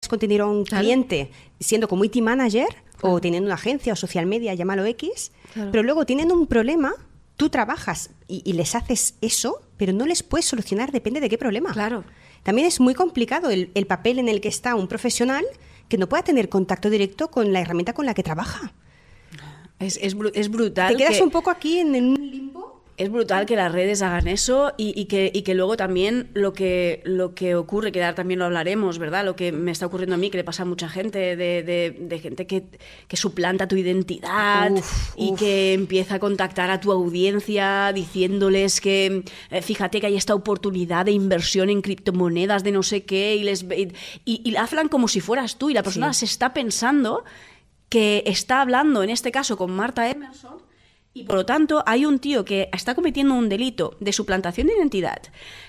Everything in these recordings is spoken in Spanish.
contenido a un cliente siendo community manager o teniendo una agencia o social media, llámalo X, pero luego tienen un problema, tú trabajas y les haces eso, pero no les puedes solucionar, depende de qué problema. Claro. También es muy complicado el papel en el que está un profesional que no pueda tener contacto directo con la herramienta con la que trabaja. Es brutal. Te quedas un poco aquí en un limbo. Es brutal que las redes hagan eso y que luego también lo que ocurre, que también lo hablaremos, ¿verdad? Lo que me está ocurriendo a mí, que le pasa a mucha gente, de gente que suplanta tu identidad y que empieza a contactar a tu audiencia diciéndoles que fíjate que hay esta oportunidad de inversión en criptomonedas de no sé qué y hablan como si fueras tú y la persona se está pensando que está hablando, en este caso, con Marta Emerson. Y por lo tanto hay un tío que está cometiendo un delito de suplantación de identidad,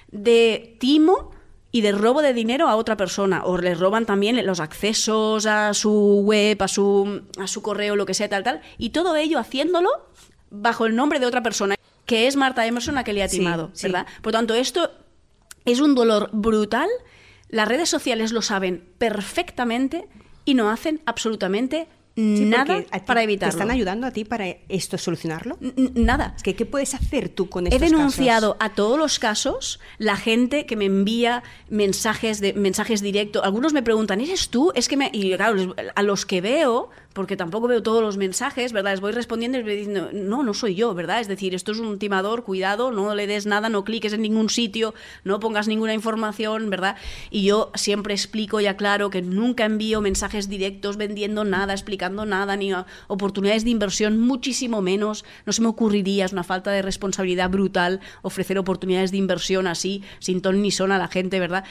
de timo y de robo de dinero a otra persona, o le roban también los accesos a su web, a su correo, lo que sea, tal, y todo ello haciéndolo bajo el nombre de otra persona, que es Marta Emerson, a que le ha timado, ¿verdad? Por lo tanto, esto es un dolor brutal, las redes sociales lo saben perfectamente y no hacen absolutamente nada para evitarlo. ¿Te están ayudando a ti para esto solucionarlo? Nada. Es que, ¿qué puedes hacer tú con estos casos? He denunciado casos? A todos los casos la gente que me envía mensajes directos. Algunos me preguntan, ¿eres tú? Y claro, a los que veo, porque tampoco veo todos los mensajes, ¿verdad? Les voy respondiendo y les voy diciendo, no soy yo, ¿verdad? Es decir, esto es un timador, cuidado, no le des nada, no cliques en ningún sitio, no pongas ninguna información, ¿verdad? Y yo siempre explico y aclaro que nunca envío mensajes directos vendiendo nada, explicando nada, ni oportunidades de inversión, muchísimo menos. No se me ocurriría, es una falta de responsabilidad brutal ofrecer oportunidades de inversión así, sin ton ni son a la gente, ¿verdad?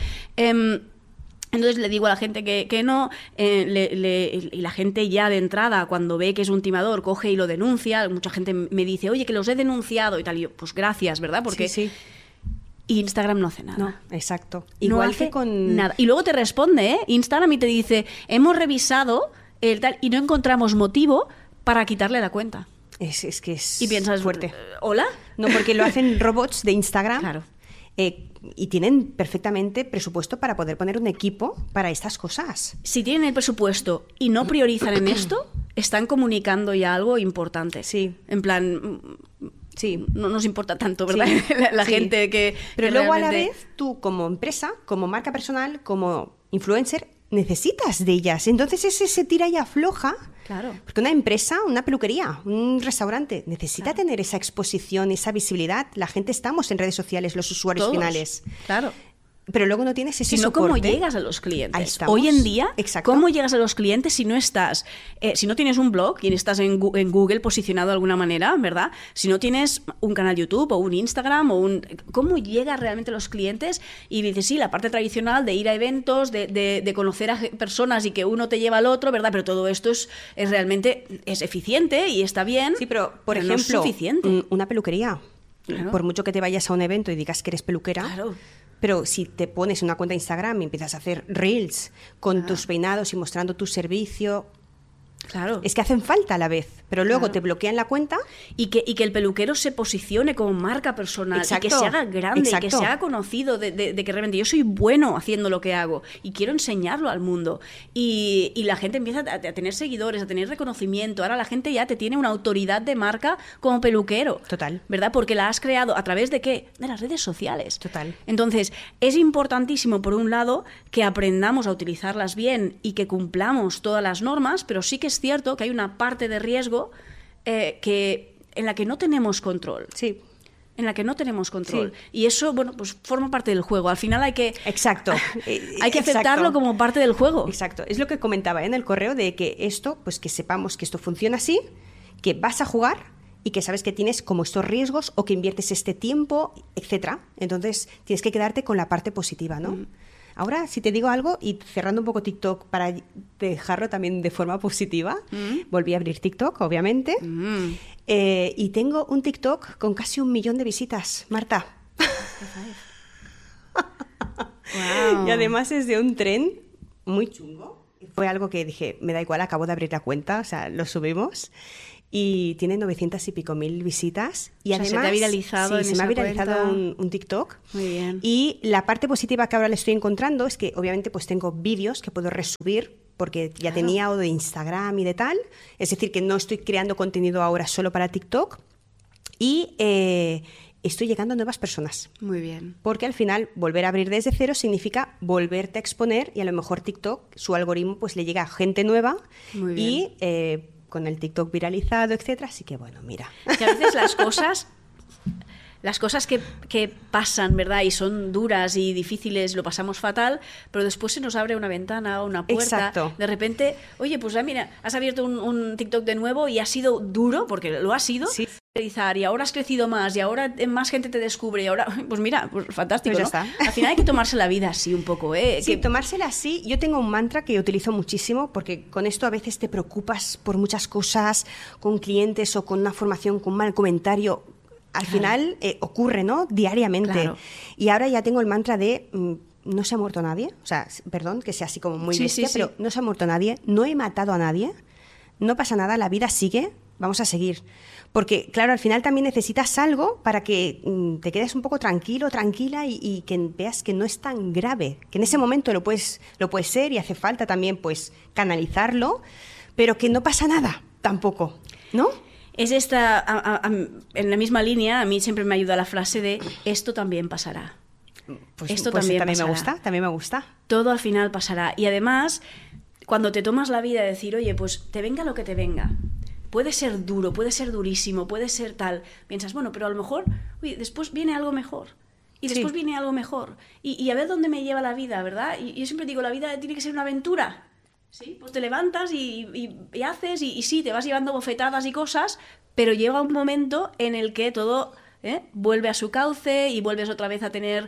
Entonces le digo a la gente que no, y la gente ya de entrada, cuando ve que es un timador, coge y lo denuncia. Mucha gente me dice, oye, que los he denunciado y tal. Y yo, pues gracias, ¿verdad? Porque sí. Y Instagram no hace nada. No, exacto. Igual no hace que con nada. Y luego te responde, Instagram, y te dice, hemos revisado el tal y no encontramos motivo para quitarle la cuenta. Es que es y piensas, fuerte. ¿Hola? No, porque lo hacen robots de Instagram. Claro. Y tienen perfectamente presupuesto para poder poner un equipo para estas cosas. Si tienen el presupuesto y no priorizan en esto, están comunicando ya algo importante. Sí. En plan, sí, no nos importa tanto, ¿verdad? Sí. la gente que... Pero luego realmente... a la vez, tú como empresa, como marca personal, como influencer, necesitas de ellas. Entonces ese tira y afloja. Claro. Porque una empresa, una peluquería, un restaurante, necesita tener esa exposición, esa visibilidad. La gente estamos en redes sociales, los usuarios Todos. Finales. Claro. Pero luego no tienes ese sino soporte. ¿Cómo llegas a los clientes? Ahí estamos. Hoy en día, exacto. ¿Cómo llegas a los clientes si no estás, si no tienes un blog y estás en Google posicionado de alguna manera, ¿verdad? Si no tienes un canal YouTube o un Instagram ¿cómo llegas realmente a los clientes? Y dices, sí, la parte tradicional de ir a eventos, de conocer a personas y que uno te lleva al otro, ¿verdad? Pero todo esto es realmente eficiente y está bien. Sí, pero por ejemplo, no es suficiente. Una peluquería. Claro. Por mucho que te vayas a un evento y digas que eres peluquera. Claro. Pero si te pones una cuenta de Instagram y empiezas a hacer reels con tus peinados y mostrando tu servicio, claro, es que hacen falta a la vez, pero luego te bloquean la cuenta. Y que el peluquero se posicione como marca personal. Exacto. Y que se haga grande. Exacto. Y que se haga conocido de que realmente yo soy bueno haciendo lo que hago y quiero enseñarlo al mundo. Y la gente empieza a tener seguidores, a tener reconocimiento. Ahora la gente ya te tiene una autoridad de marca como peluquero. Total. ¿Verdad? Porque la has creado ¿a través de qué? De las redes sociales. Total. Entonces, es importantísimo, por un lado, que aprendamos a utilizarlas bien y que cumplamos todas las normas, pero sí que es cierto que hay una parte de riesgo en la que no tenemos control. Sí. En la que no tenemos control. Sí. Y eso, bueno, pues forma parte del juego. Al final hay que... Exacto. Hay que aceptarlo como parte del juego. Exacto. Es lo que comentaba en el correo de que esto, pues que sepamos que esto funciona así, que vas a jugar y que sabes que tienes como estos riesgos o que inviertes este tiempo, etcétera. Entonces tienes que quedarte con la parte positiva, ¿no? Ahora, si te digo algo, y cerrando un poco TikTok para dejarlo también de forma positiva, volví a abrir TikTok, obviamente, y tengo un TikTok con casi 1 millón de visitas, Marta. Wow. Y además es de un tren muy chungo. Fue algo que dije, me da igual, acabo de abrir la cuenta, o sea, lo subimos. y tiene 900 y pico mil visitas. Y o sea, además, se te ha viralizado en se me ha esa viralizado cuenta. un TikTok. Muy bien. Y la parte positiva que ahora le estoy encontrando es que obviamente pues tengo vídeos que puedo resubir porque ya tenía o de Instagram y de tal. Es decir, que no estoy creando contenido ahora solo para TikTok. Y estoy llegando a nuevas personas. Muy bien. Porque al final volver a abrir desde cero significa volverte a exponer y a lo mejor TikTok, su algoritmo pues le llega a gente nueva. Muy bien. Y con el TikTok viralizado, etcétera. Así que bueno, mira. Que a veces las cosas que pasan, ¿verdad? Y son duras y difíciles, lo pasamos fatal, pero después se nos abre una ventana o una puerta. Exacto. De repente, oye, pues ya mira, has abierto un TikTok de nuevo y ha sido duro, porque lo ha sido. Sí. Y ahora has crecido más y ahora más gente te descubre y ahora, pues mira, pues fantástico, Pues ya ¿no? está. Al final hay que tomarse la vida así un poco, ¿eh? Sí, tomársela así. Yo tengo un mantra que utilizo muchísimo porque con esto a veces te preocupas por muchas cosas, con clientes o con una formación, con un mal comentario. Al final ocurre, ¿no? Diariamente. Claro. Y ahora ya tengo el mantra de no se ha muerto nadie. O sea, perdón que sea así como muy bestia, sí. pero no se ha muerto nadie, no he matado a nadie, no pasa nada, la vida sigue, vamos a seguir. Porque, claro, al final también necesitas algo para que te quedes un poco tranquilo, tranquila y que veas que no es tan grave. Que en ese momento lo puedes ser y hace falta también pues canalizarlo, pero que no pasa nada tampoco, ¿no? Es esta, en la misma línea, a mí siempre me ayuda la frase de esto también pasará. Pues, Esto pues también me pasará. gusta, también me gusta. Todo al final pasará. Y además, cuando te tomas la vida de decir, oye, pues te venga lo que te venga. Puede ser duro, puede ser durísimo, puede ser tal. Piensas, bueno, pero a lo mejor, oye, después viene algo mejor. Y después viene algo mejor. Y a ver dónde me lleva la vida, ¿verdad? Y yo siempre digo, la vida tiene que ser una aventura. ¿Sí? Pues te levantas y haces y sí, te vas llevando bofetadas y cosas, pero llega un momento en el que todo vuelve a su cauce y vuelves otra vez a tener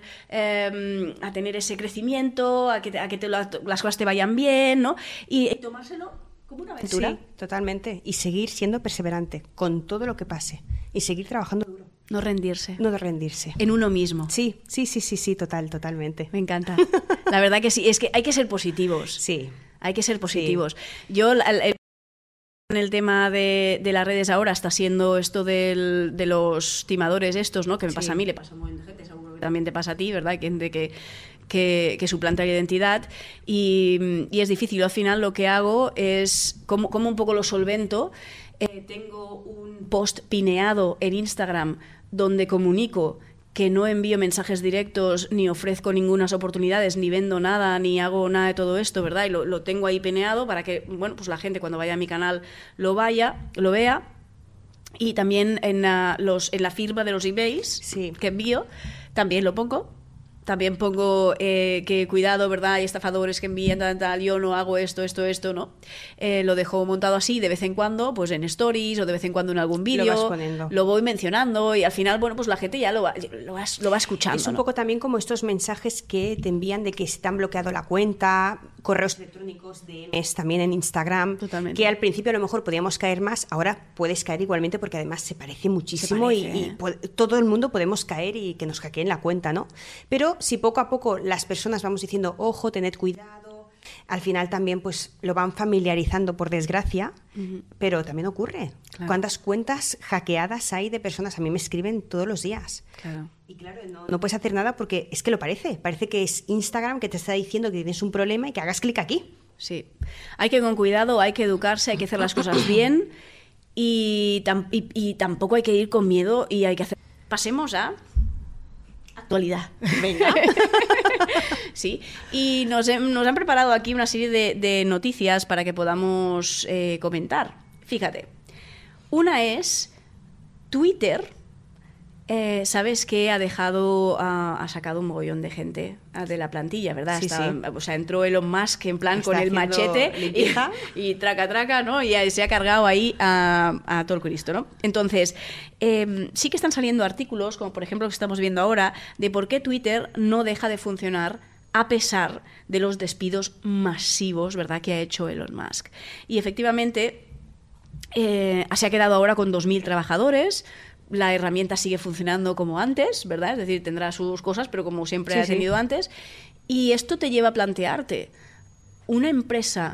ese crecimiento, a que las cosas te vayan bien, ¿no? Y tomárselo como una aventura. Sí, totalmente. Y seguir siendo perseverante con todo lo que pase. Y seguir trabajando duro. No rendirse. No de rendirse. En uno mismo. Sí, totalmente. Me encanta. La verdad que sí, es que hay que ser positivos. Sí. Hay que ser positivos. Sí. Yo, en el tema de las redes ahora está siendo esto de los timadores estos, ¿no? Que me pasa a mí, le pasa a un montón de gente, seguro que también te pasa a ti, ¿verdad? Que suplanta la identidad y es difícil. Al final lo que hago es, como un poco lo solvento, tengo un post pineado en Instagram donde comunico que no envío mensajes directos, ni ofrezco ninguna oportunidades, ni vendo nada, ni hago nada de todo esto, ¿verdad? Y lo tengo ahí pineado para que, bueno, pues la gente cuando vaya a mi canal lo vea. Y también en la firma de los emails que envío, también lo pongo. También pongo que cuidado, ¿verdad? Hay estafadores que envían tal, yo no hago esto, ¿no? Lo dejo montado así de vez en cuando, pues en stories o de vez en cuando en algún vídeo. Lo voy mencionando y al final, bueno, pues la gente ya lo va escuchando. Es un poco también como estos mensajes que te envían de que se te han bloqueado la cuenta, correos electrónicos, DMs también en Instagram. Totalmente. Que al principio a lo mejor podíamos caer más, ahora puedes caer igualmente porque además se parece muchísimo y todo el mundo podemos caer y que nos hackeen la cuenta, ¿no? Pero si poco a poco las personas vamos diciendo, ojo, tened cuidado, al final también pues lo van familiarizando por desgracia, pero también ocurre. Claro. ¿Cuántas cuentas hackeadas hay de personas? A mí me escriben todos los días. Claro. Y claro, no puedes hacer nada porque es que lo parece que es Instagram que te está diciendo que tienes un problema y que hagas clic aquí. Sí, hay que ir con cuidado, hay que educarse, hay que hacer las cosas bien y tampoco hay que ir con miedo y hay que hacer... Pasemos a... actualidad. Venga. Sí, y nos han preparado aquí una serie de noticias para que podamos comentar. Fíjate, una es Twitter. Sabes que ha sacado un mogollón de gente de la plantilla, ¿verdad? Sí, sí. O sea, entró Elon Musk en plan Está con el machete y traca, ¿no? Y se ha cargado ahí a todo el Cristo, ¿no? Entonces, sí que están saliendo artículos, como por ejemplo lo que estamos viendo ahora, de por qué Twitter no deja de funcionar a pesar de los despidos masivos, ¿verdad?, que ha hecho Elon Musk. Y efectivamente, se ha quedado ahora con 2.000 trabajadores. La herramienta sigue funcionando como antes, ¿verdad? Es decir, tendrá sus cosas, pero como siempre ha tenido antes. Y esto te lleva a plantearte, una empresa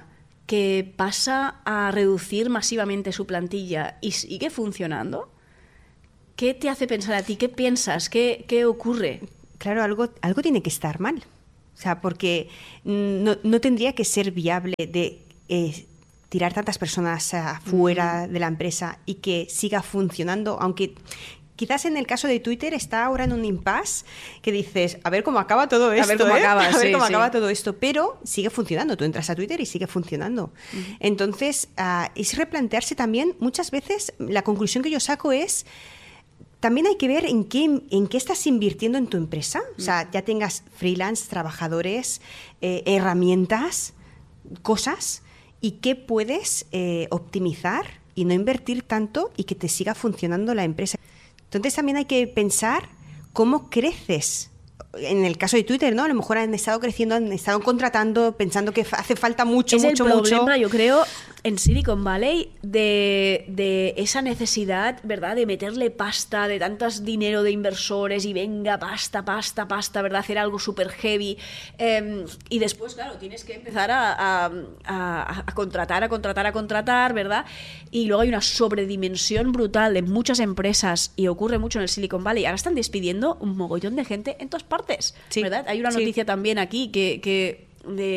que pasa a reducir masivamente su plantilla y sigue funcionando, ¿qué te hace pensar a ti? ¿Qué piensas? ¿Qué ocurre? Claro, algo tiene que estar mal. O sea, porque no tendría que ser viable de tirar tantas personas fuera de la empresa y que siga funcionando, aunque quizás en el caso de Twitter está ahora en un impasse que dices, a ver cómo acaba todo esto, acaba todo esto, pero sigue funcionando. Tú entras a Twitter y sigue funcionando. Entonces, es replantearse también, muchas veces, la conclusión que yo saco es, también hay que ver en qué estás invirtiendo en tu empresa. O sea, ya tengas freelance, trabajadores, herramientas, cosas, y qué puedes optimizar y no invertir tanto y que te siga funcionando la empresa. Entonces también hay que pensar cómo creces. En el caso de Twitter, ¿no? A lo mejor han estado creciendo, han estado contratando, pensando que hace falta mucho. Es el problema, yo creo, en Silicon Valley de esa necesidad, ¿verdad? De meterle pasta, de tantos dinero de inversores y venga, pasta, ¿verdad? Hacer algo súper heavy. Y después, claro, tienes que empezar a contratar, ¿verdad? Y luego hay una sobredimensión brutal de muchas empresas y ocurre mucho en el Silicon Valley. Ahora están despidiendo un mogollón de gente en todas partes, sí, ¿verdad? Hay una noticia también aquí que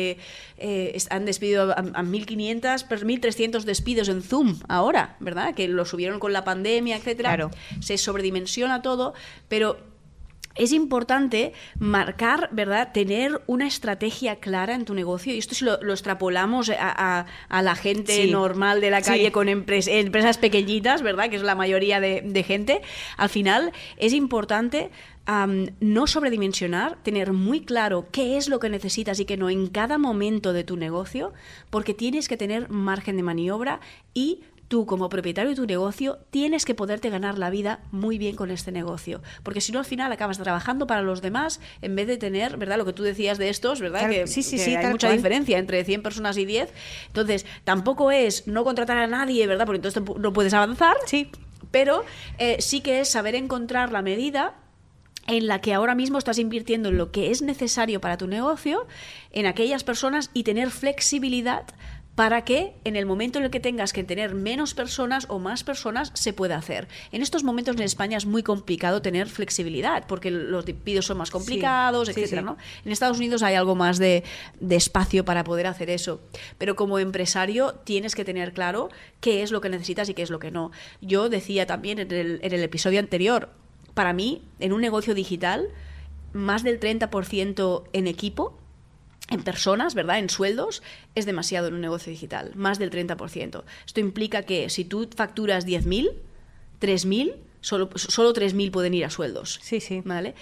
han despedido a 1.500, 1.300 despidos en Zoom ahora, ¿verdad? Que lo subieron con la pandemia, etcétera. Claro. Se sobredimensiona todo, pero es importante marcar, ¿verdad? Tener una estrategia clara en tu negocio. Y esto si lo extrapolamos a la gente normal de la calle con empresas pequeñitas, ¿verdad? Que es la mayoría de gente. Al final es importante no sobredimensionar, tener muy claro qué es lo que necesitas y qué no en cada momento de tu negocio, porque tienes que tener margen de maniobra y tú, como propietario de tu negocio, tienes que poderte ganar la vida muy bien con este negocio. Porque si no, al final acabas trabajando para los demás en vez de tener, ¿verdad? Lo que tú decías de estos, ¿verdad? Claro, que hay mucha diferencia entre 100 personas y 10. Entonces, tampoco es no contratar a nadie, ¿verdad? Porque entonces no puedes avanzar. Sí. Pero sí que es saber encontrar la medida en la que ahora mismo estás invirtiendo en lo que es necesario para tu negocio, en aquellas personas y tener flexibilidad para que en el momento en el que tengas que tener menos personas o más personas se pueda hacer. En estos momentos en España es muy complicado tener flexibilidad porque los despidos son más complicados, etcétera, ¿no? En Estados Unidos hay algo más de espacio para poder hacer eso. Pero como empresario tienes que tener claro qué es lo que necesitas y qué es lo que no. Yo decía también en el episodio anterior, para mí, en un negocio digital, más del 30% en equipo, en personas, ¿verdad? En sueldos, es demasiado en un negocio digital, más del 30%. Esto implica que si tú facturas 10.000, 3.000, solo 3.000 pueden ir a sueldos. Sí, sí. ¿Vale?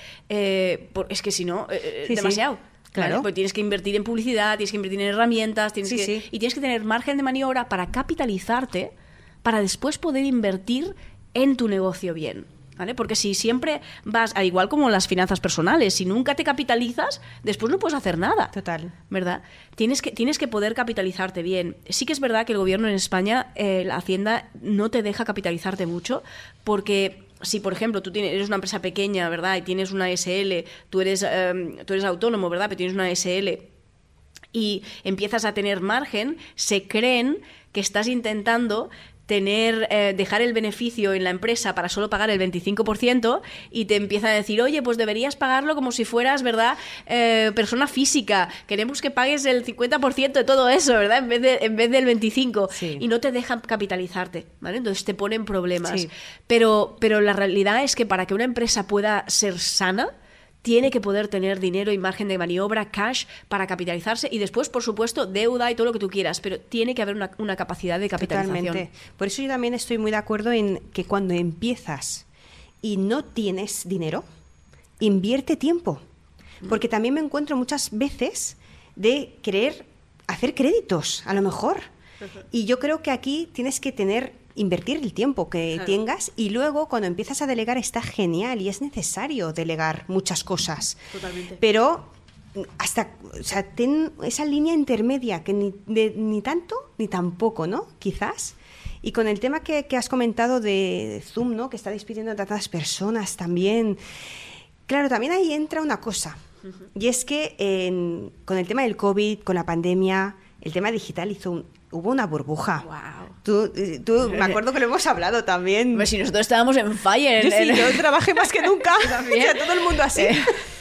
Es que si no, demasiado. Sí. Claro. ¿Vale? Pues tienes que invertir en publicidad, tienes que invertir en herramientas, y tienes que tener margen de maniobra para capitalizarte, para después poder invertir en tu negocio bien. ¿Vale? Porque si siempre vas, al igual como las finanzas personales, si nunca te capitalizas, después no puedes hacer nada. Total. ¿Verdad? Tienes que poder capitalizarte bien. Sí que es verdad que el gobierno en España, la Hacienda, no te deja capitalizarte mucho, porque si, por ejemplo, tú eres una empresa pequeña, ¿verdad? Y tienes una SL, tú eres autónomo, ¿verdad? Pero tienes una SL y empiezas a tener margen, se creen que estás intentando dejar el beneficio en la empresa para solo pagar el 25% y te empiezan a decir, oye, pues deberías pagarlo como si fueras, ¿verdad? Persona física, queremos que pagues el 50% de todo eso, ¿verdad? En vez del 25%. Sí. Y no te dejan capitalizarte, ¿vale? Entonces te ponen problemas. Sí. Pero la realidad es que para que una empresa pueda ser sana, tiene que poder tener dinero y margen de maniobra, cash, para capitalizarse y después, por supuesto, deuda y todo lo que tú quieras, pero tiene que haber una capacidad de capitalización. Totalmente. Por eso yo también estoy muy de acuerdo en que cuando empiezas y no tienes dinero, invierte tiempo. Porque también me encuentro muchas veces de querer hacer créditos, a lo mejor. Y yo creo que aquí tienes que invertir el tiempo que tengas y luego cuando empiezas a delegar está genial y es necesario delegar muchas cosas. Totalmente. Pero ten esa línea intermedia que ni tanto ni tampoco, ¿no? Quizás. Y con el tema que has comentado de Zoom, ¿no? Que está despidiendo a tantas personas también. Claro, también ahí entra una cosa. Y es que con el tema del COVID, con la pandemia, el tema digital hizo hubo una burbuja. Wow. Tú, me acuerdo que lo hemos hablado también. Pues si nosotros estábamos en fire. Yo trabajé más que nunca. O sea, todo el mundo así.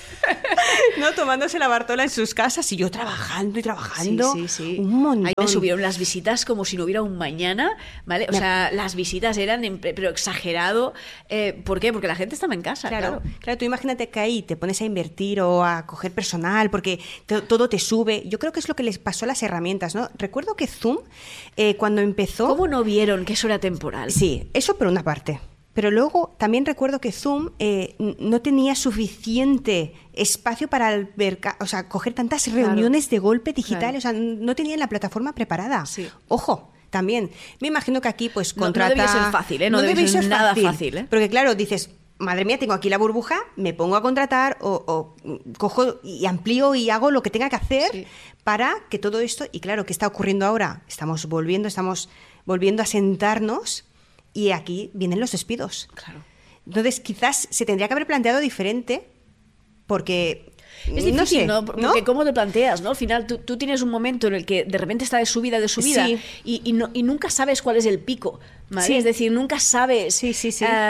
¿No? Tomándose la Bartola en sus casas y yo trabajando y trabajando. Sí. Un montón. Ahí me subieron las visitas como si no hubiera un mañana, ¿vale? O sea, las visitas eran, pero exagerado. ¿Por qué? Porque la gente estaba en casa. Claro, tú imagínate que ahí te pones a invertir o a coger personal porque todo te sube. Yo creo que es lo que les pasó a las herramientas, ¿no? Recuerdo que Zoom, cuando empezó... ¿Cómo no vieron que eso era temporal? Sí, eso por una parte. Pero luego también recuerdo que Zoom no tenía suficiente espacio para albergar, o sea, coger tantas reuniones de golpe digitales, o sea, no tenían la plataforma preparada. Sí. Ojo, también. Me imagino que aquí pues contrata... No debía ser fácil, ¿eh? No debía ser nada fácil, ¿eh? Porque claro, dices, madre mía, tengo aquí la burbuja, me pongo a contratar o cojo y amplío y hago lo que tenga que hacer para que todo esto... Y claro, ¿qué está ocurriendo ahora? Estamos volviendo a sentarnos... Y aquí vienen los despidos. Claro. Entonces, quizás se tendría que haber planteado diferente, porque... Es difícil, no sé, ¿no? Porque ¿cómo te planteas, no? Al final tú tienes un momento en el que de repente está de subida Sí. y nunca sabes cuál es el pico, ¿vale? Sí. Es decir, nunca sabes Sí.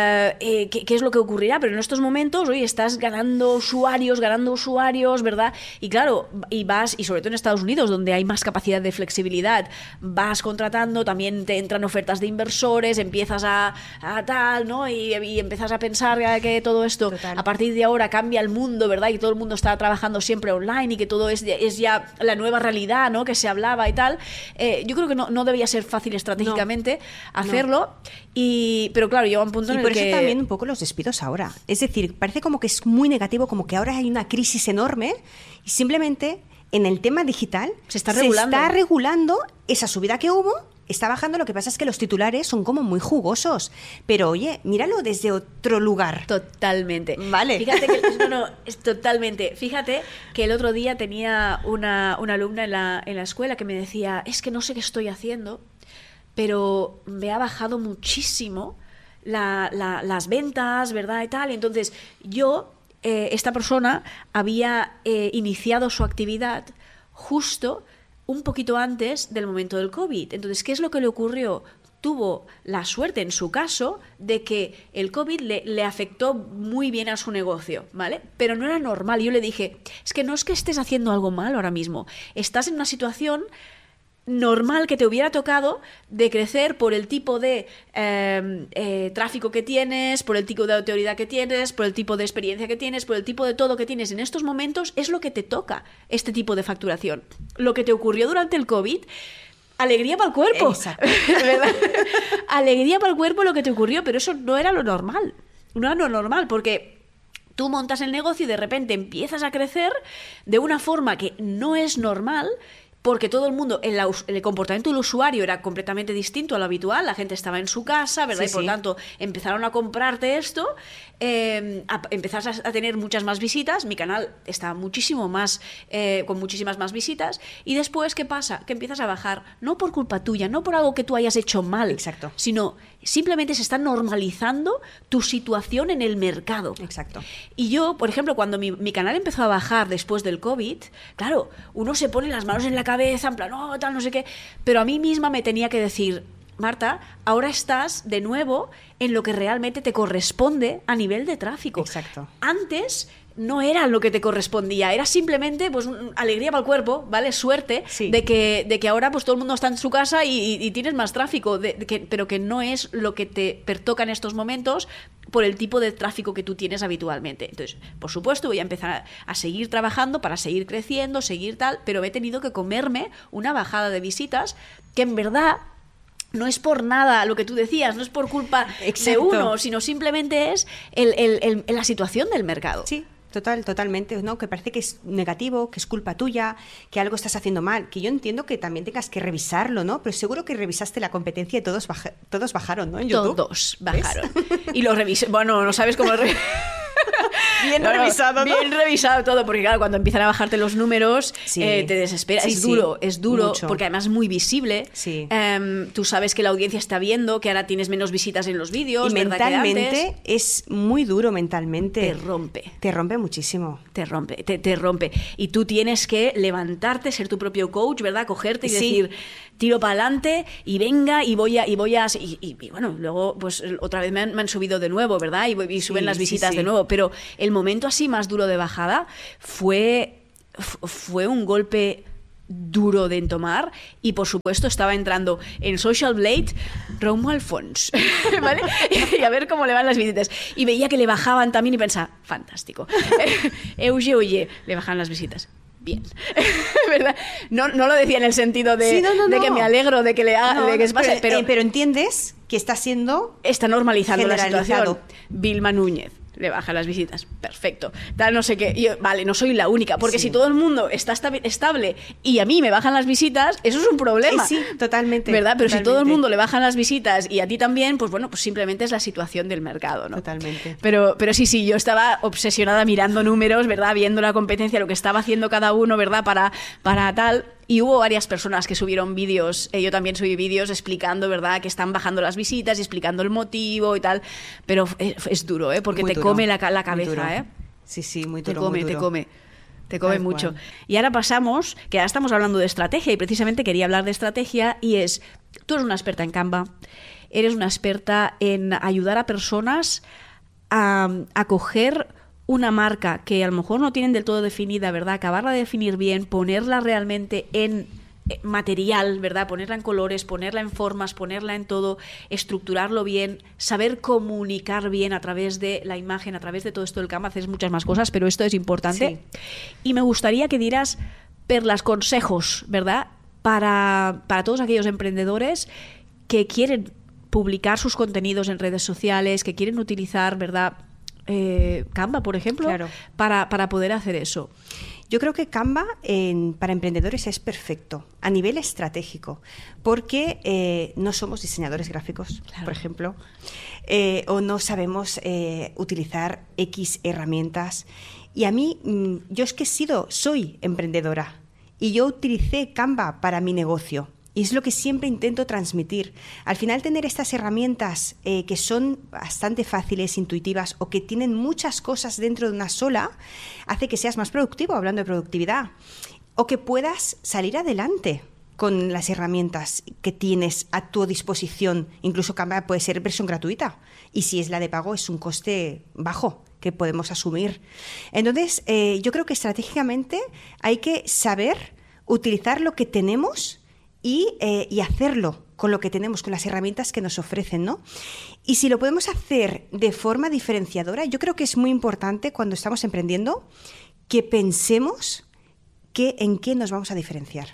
qué es lo que ocurrirá, pero en estos momentos, oye, estás ganando usuarios, ¿verdad? Y claro, y sobre todo en Estados Unidos, donde hay más capacidad de flexibilidad, vas contratando, también te entran ofertas de inversores, empiezas a tal, ¿no? Y empiezas a pensar que todo esto, Total. a partir de ahora cambia el mundo, ¿verdad? Y todo el mundo está trabajando siempre online y que todo es ya la nueva realidad, ¿no? Que se hablaba y tal. Yo creo que no debía ser fácil estratégicamente hacerlo, pero claro, llega un punto en el que... Y por eso también un poco los despidos ahora. Es decir, parece como que es muy negativo, como que ahora hay una crisis enorme y simplemente en el tema digital se está regulando esa subida que hubo. Está bajando, lo que pasa es que los titulares son como muy jugosos. Pero oye, míralo desde otro lugar. Totalmente. Vale. Fíjate que es totalmente. Fíjate que el otro día tenía una alumna en la escuela que me decía, es que no sé qué estoy haciendo, pero me ha bajado muchísimo las ventas, ¿verdad? Y tal. Y entonces esta persona había iniciado su actividad justo un poquito antes del momento del COVID. Entonces, ¿qué es lo que le ocurrió? Tuvo la suerte, en su caso, de que el COVID le afectó muy bien a su negocio, ¿vale? Pero no era normal. Yo le dije, es que no es que estés haciendo algo mal ahora mismo. Estás en una situación normal que te hubiera tocado de crecer por el tipo de tráfico que tienes, por el tipo de autoridad que tienes, por el tipo de experiencia que tienes, por el tipo de todo que tienes en estos momentos, es lo que te toca este tipo de facturación. Lo que te ocurrió durante el COVID, alegría para el cuerpo. ¿Verdad? Alegría para el cuerpo lo que te ocurrió, pero eso no era lo normal. No era lo normal, porque tú montas el negocio y de repente empiezas a crecer de una forma que no es normal, porque todo el mundo, el comportamiento del usuario era completamente distinto a lo habitual, la gente estaba en su casa, ¿verdad? Sí, y por tanto empezaron a comprarte esto, empezaste a tener muchas más visitas, mi canal está muchísimo más, con muchísimas más visitas, y después, ¿qué pasa? Que empiezas a bajar, no por culpa tuya, no por algo que tú hayas hecho mal, Exacto. sino simplemente se está normalizando tu situación en el mercado. Exacto. Y yo, por ejemplo, cuando mi canal empezó a bajar después del COVID, claro, uno se pone las manos en la cabeza, en plan, oh, tal, no sé qué, pero a mí misma me tenía que decir, Marta, ahora estás de nuevo en lo que realmente te corresponde a nivel de tráfico. Exacto. Antes no era lo que te correspondía, era simplemente pues alegría para el cuerpo, ¿vale? Suerte de que ahora pues todo el mundo está en su casa y tienes más tráfico, pero que no es lo que te pertoca en estos momentos por el tipo de tráfico que tú tienes habitualmente. Entonces, por supuesto, voy a empezar a seguir trabajando para seguir creciendo, seguir tal, pero he tenido que comerme una bajada de visitas que en verdad no es por nada lo que tú decías, no es por culpa de uno, sino simplemente es la situación del mercado. Sí. Totalmente, ¿no? Que parece que es negativo, que es culpa tuya, que algo estás haciendo mal, que yo entiendo que también tengas que revisarlo, ¿no? Pero seguro que revisaste la competencia y todos bajaron, ¿no? En YouTube. Todos bajaron. ¿Ves? Y lo revisé, bueno, no sabes cómo lo revisé. Bien revisado, ¿no? Bien revisado todo, porque claro, cuando empiezan a bajarte los números, Sí. te desespera. Sí, es sí. duro, es duro, Mucho. porque además es muy visible. Sí. Tú sabes que la audiencia está viendo, que ahora tienes menos visitas en los vídeos, Y ¿verdad? Que antes. mentalmente es muy duro mentalmente. Te rompe. Te rompe muchísimo. Te rompe, te rompe. Y tú tienes que levantarte, ser tu propio coach, ¿verdad? Cogerte y Sí. decir, tiro para adelante y venga y voy a... Y bueno, luego pues otra vez me han subido de nuevo, ¿verdad? Y suben Sí, las sí, visitas sí. de nuevo. Pero el momento así más duro de bajada fue un golpe duro de entomar y por supuesto estaba entrando en Social Blade Romo Alfons, ¿vale? Y a ver cómo le van las visitas y veía que le bajaban también y pensaba, fantástico. Oye, le bajan las visitas. Bien, ¿verdad? No lo decía en el sentido de, Sí, no. de que me alegro de que le haga, de que se pase, pero entiendes que está siendo está normalizando la generalizado. situación. Vilma Núñez le baja las visitas, perfecto. Tal, no sé qué. Y yo, vale, no soy la única, porque Sí. si todo el mundo está estable y a mí me bajan las visitas, eso es un problema. Sí, totalmente. ¿Verdad? Pero si todo el totalmente. mundo le bajan las visitas y a ti también, pues bueno, pues simplemente es la situación del mercado, ¿no? Totalmente. Pero sí, yo estaba obsesionada mirando números, ¿verdad? Viendo la competencia, lo que estaba haciendo cada uno, ¿verdad? Para tal. Y hubo varias personas que subieron vídeos, yo también subí vídeos explicando, ¿verdad?, que están bajando las visitas y explicando el motivo y tal. Pero es duro, ¿eh? Porque Muy te duro, come la muy cabeza, duro. ¿eh? Sí, muy Te duro. come, muy te duro. come. Te come Tal mucho. cual. Y ahora pasamos, que ahora estamos hablando de estrategia y precisamente quería hablar de estrategia y es, tú eres una experta en Canva, eres una experta en ayudar a personas a coger una marca que a lo mejor no tienen del todo definida, ¿verdad? Acabarla de definir bien, ponerla realmente en material, ¿verdad? Ponerla en colores, ponerla en formas, ponerla en todo, estructurarlo bien, saber comunicar bien a través de la imagen, a través de todo esto del Canva, haces muchas más cosas, pero esto es importante. Sí. Y me gustaría que dieras perlas, consejos, ¿verdad? Para todos aquellos emprendedores que quieren publicar sus contenidos en redes sociales, que quieren utilizar, ¿verdad? Canva, por ejemplo, Claro. para poder hacer eso. Yo creo que Canva para emprendedores es perfecto a nivel estratégico, porque no somos diseñadores gráficos, Claro. por ejemplo, o no sabemos utilizar X herramientas. Y a mí, yo es que soy emprendedora y yo utilicé Canva para mi negocio. Y es lo que siempre intento transmitir. Al final, tener estas herramientas que son bastante fáciles, intuitivas o que tienen muchas cosas dentro de una sola, hace que seas más productivo, hablando de productividad, o que puedas salir adelante con las herramientas que tienes a tu disposición. Incluso Canva puede ser versión gratuita y si es la de pago es un coste bajo que podemos asumir. Entonces, yo creo que estratégicamente hay que saber utilizar lo que tenemos y hacerlo con lo que tenemos, con las herramientas que nos ofrecen, ¿no? Y si lo podemos hacer de forma diferenciadora, yo creo que es muy importante cuando estamos emprendiendo que pensemos en qué nos vamos a diferenciar.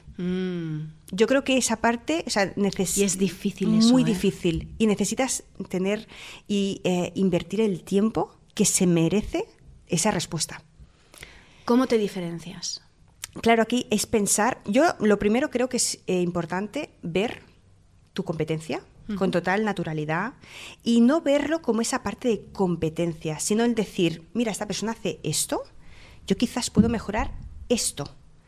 Yo creo que esa parte, o sea, Y es difícil eso, muy ¿eh? difícil. Y necesitas tener y invertir el tiempo que se merece esa respuesta. ¿Cómo te diferencias? Claro, aquí es pensar. Yo lo primero creo que es importante ver tu competencia con total naturalidad y no verlo como esa parte de competencia, sino el decir, mira, esta persona hace esto, yo quizás puedo mejorar esto.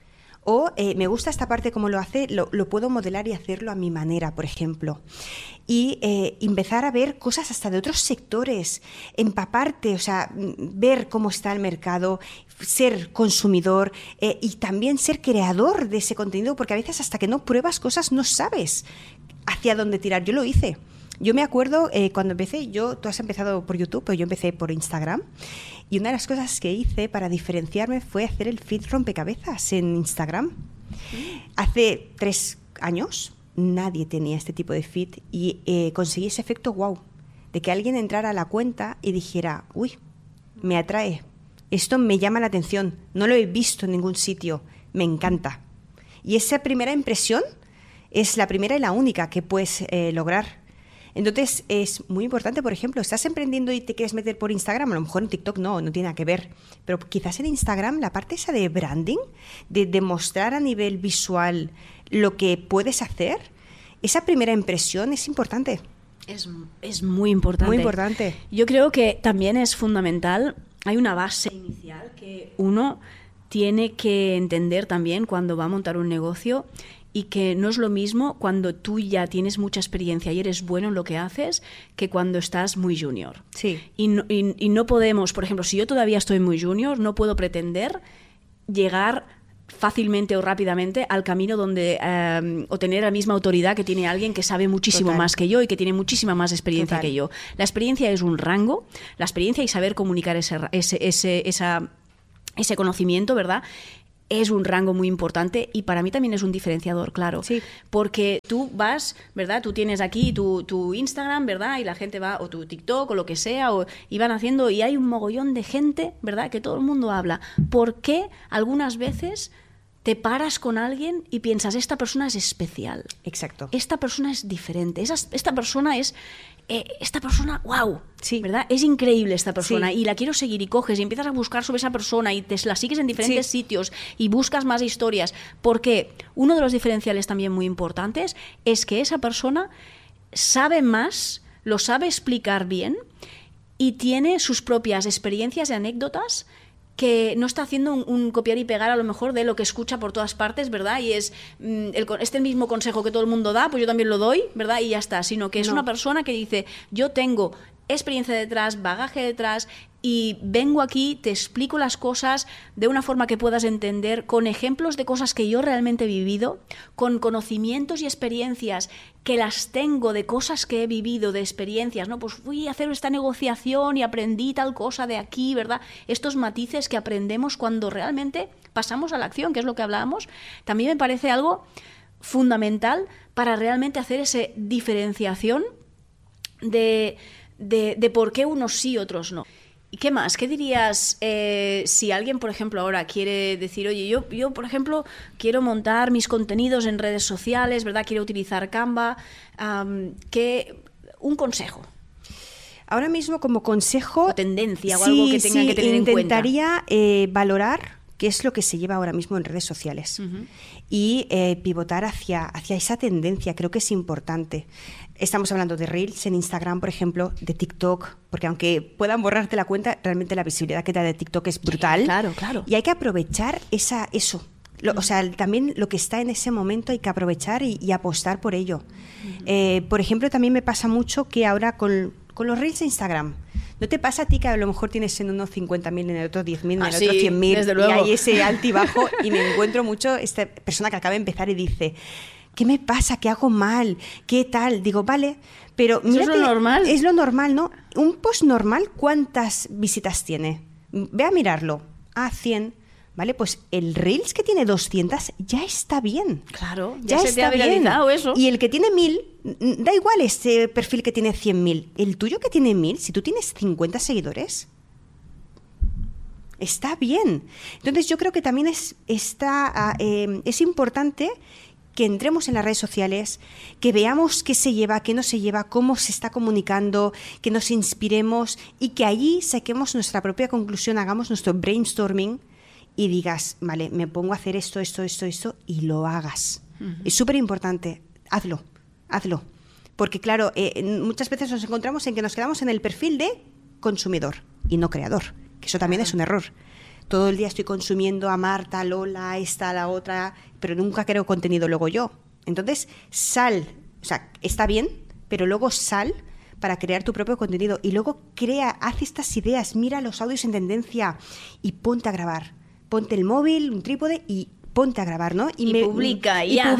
O me gusta esta parte como lo hace, lo puedo modelar y hacerlo a mi manera, por ejemplo. Y empezar a ver cosas hasta de otros sectores, empaparte, o sea, ver cómo está el mercado, ser consumidor y también ser creador de ese contenido, porque a veces hasta que no pruebas cosas no sabes hacia dónde tirar. Yo lo hice. Yo me acuerdo cuando empecé, tú has empezado por YouTube, pero yo empecé por Instagram. Y una de las cosas que hice para diferenciarme fue hacer el feed rompecabezas en Instagram. Hace 3 años nadie tenía este tipo de feed y conseguí ese efecto wow, de que alguien entrara a la cuenta y dijera, uy, me atrae, esto me llama la atención, no lo he visto en ningún sitio, me encanta. Y esa primera impresión es la primera y la única que puedes lograr. Entonces, es muy importante, por ejemplo, estás emprendiendo y te quieres meter por Instagram, a lo mejor en TikTok no tiene nada que ver, pero quizás en Instagram la parte esa de branding, de demostrar a nivel visual lo que puedes hacer, esa primera impresión es importante. Es muy importante. Muy importante. Yo creo que también es fundamental hay una base inicial que uno tiene que entender también cuando va a montar un negocio, y que no es lo mismo cuando tú ya tienes mucha experiencia y eres bueno en lo que haces que cuando estás muy junior. Sí. Y no podemos, por ejemplo, si yo todavía estoy muy junior, no puedo pretender llegar fácilmente o rápidamente al camino donde o tener la misma autoridad que tiene alguien que sabe muchísimo más que yo y que tiene muchísima más experiencia que yo. La experiencia es un rango, la experiencia y saber comunicar ese conocimiento, ¿verdad?, es un rango muy importante, y para mí también es un diferenciador, claro. Sí. Porque tú vas, ¿verdad? Tú tienes aquí tu Instagram, ¿verdad? Y la gente va, o tu TikTok, o lo que sea, y van haciendo, y hay un mogollón de gente, ¿verdad?, que todo el mundo habla. ¿Por qué algunas veces te paras con alguien y piensas, esta persona es especial? Exacto. Esta persona es diferente. Esta persona es... esta persona, wow, sí, ¿verdad? Es increíble esta persona, sí, y la quiero seguir, y coges y empiezas a buscar sobre esa persona y te la sigues en diferentes sitios y buscas más historias, porque uno de los diferenciales también muy importantes es que esa persona sabe más, lo sabe explicar bien y tiene sus propias experiencias y anécdotas, que no está haciendo un copiar y pegar a lo mejor de lo que escucha por todas partes, ¿verdad? Y es el mismo consejo que todo el mundo da, pues yo también lo doy, ¿verdad? Y ya está, sino que es una persona que dice, yo tengo experiencia detrás, bagaje detrás, y vengo aquí, te explico las cosas de una forma que puedas entender, con ejemplos de cosas que yo realmente he vivido, con conocimientos y experiencias que las tengo de cosas que he vivido, de experiencias, ¿no? Pues fui a hacer esta negociación y aprendí tal cosa de aquí, ¿verdad? Estos matices que aprendemos cuando realmente pasamos a la acción, que es lo que hablábamos, también me parece algo fundamental para realmente hacer esa diferenciación de por qué unos sí y otros no. ¿Y qué más? ¿Qué dirías si alguien, por ejemplo, ahora quiere decir, oye, yo, por ejemplo, quiero montar mis contenidos en redes sociales, ¿verdad? Quiero utilizar Canva. Un consejo. Ahora mismo, como consejo... O tendencia, o algo que tengan que tener en cuenta. Intentaría valorar qué es lo que se lleva ahora mismo en redes sociales. Uh-huh. Y pivotar hacia esa tendencia. Creo que es importante. Estamos hablando de Reels en Instagram, por ejemplo, de TikTok, porque aunque puedan borrarte la cuenta, realmente la visibilidad que da de TikTok es brutal. Claro, claro. Y hay que aprovechar eso. O sea, también lo que está en ese momento hay que aprovechar y apostar por ello. Uh-huh. Por ejemplo, también me pasa mucho que ahora con los Reels de Instagram, ¿no te pasa a ti que a lo mejor tienes en uno 50.000, en el otro 10.000, en el otro 100.000, y hay ese alto y bajo? Y me encuentro mucho esta persona que acaba de empezar y dice... ¿Qué me pasa? ¿Qué hago mal? ¿Qué tal? Digo, vale, pero mira, ¿eso es lo normal? Es lo normal, ¿no? Un post normal, ¿cuántas visitas tiene? Ve a mirarlo. 100. ¿Vale? Pues el Reels que tiene 200 ya está bien. Claro, ya se te ha viralizado eso. Y el que tiene 1.000, da igual este perfil que tiene 100.000. El tuyo que tiene 1.000, si tú tienes 50 seguidores... está bien. Entonces yo creo que también es importante que entremos en las redes sociales, que veamos qué se lleva, qué no se lleva, cómo se está comunicando, que nos inspiremos y que allí saquemos nuestra propia conclusión, hagamos nuestro brainstorming y digas, vale, me pongo a hacer esto y lo hagas. Uh-huh. Es súper importante, hazlo. Porque claro, muchas veces nos encontramos en que nos quedamos en el perfil de consumidor y no creador, que eso también es un error. Todo el día estoy consumiendo a Marta, a Lola, a esta, a la otra, pero nunca creo contenido luego yo. Entonces, está bien, pero luego sal para crear tu propio contenido y luego haz estas ideas, mira los audios en tendencia y ponte a grabar. Ponte el móvil, un trípode y ponte a grabar, ¿no? Y publica.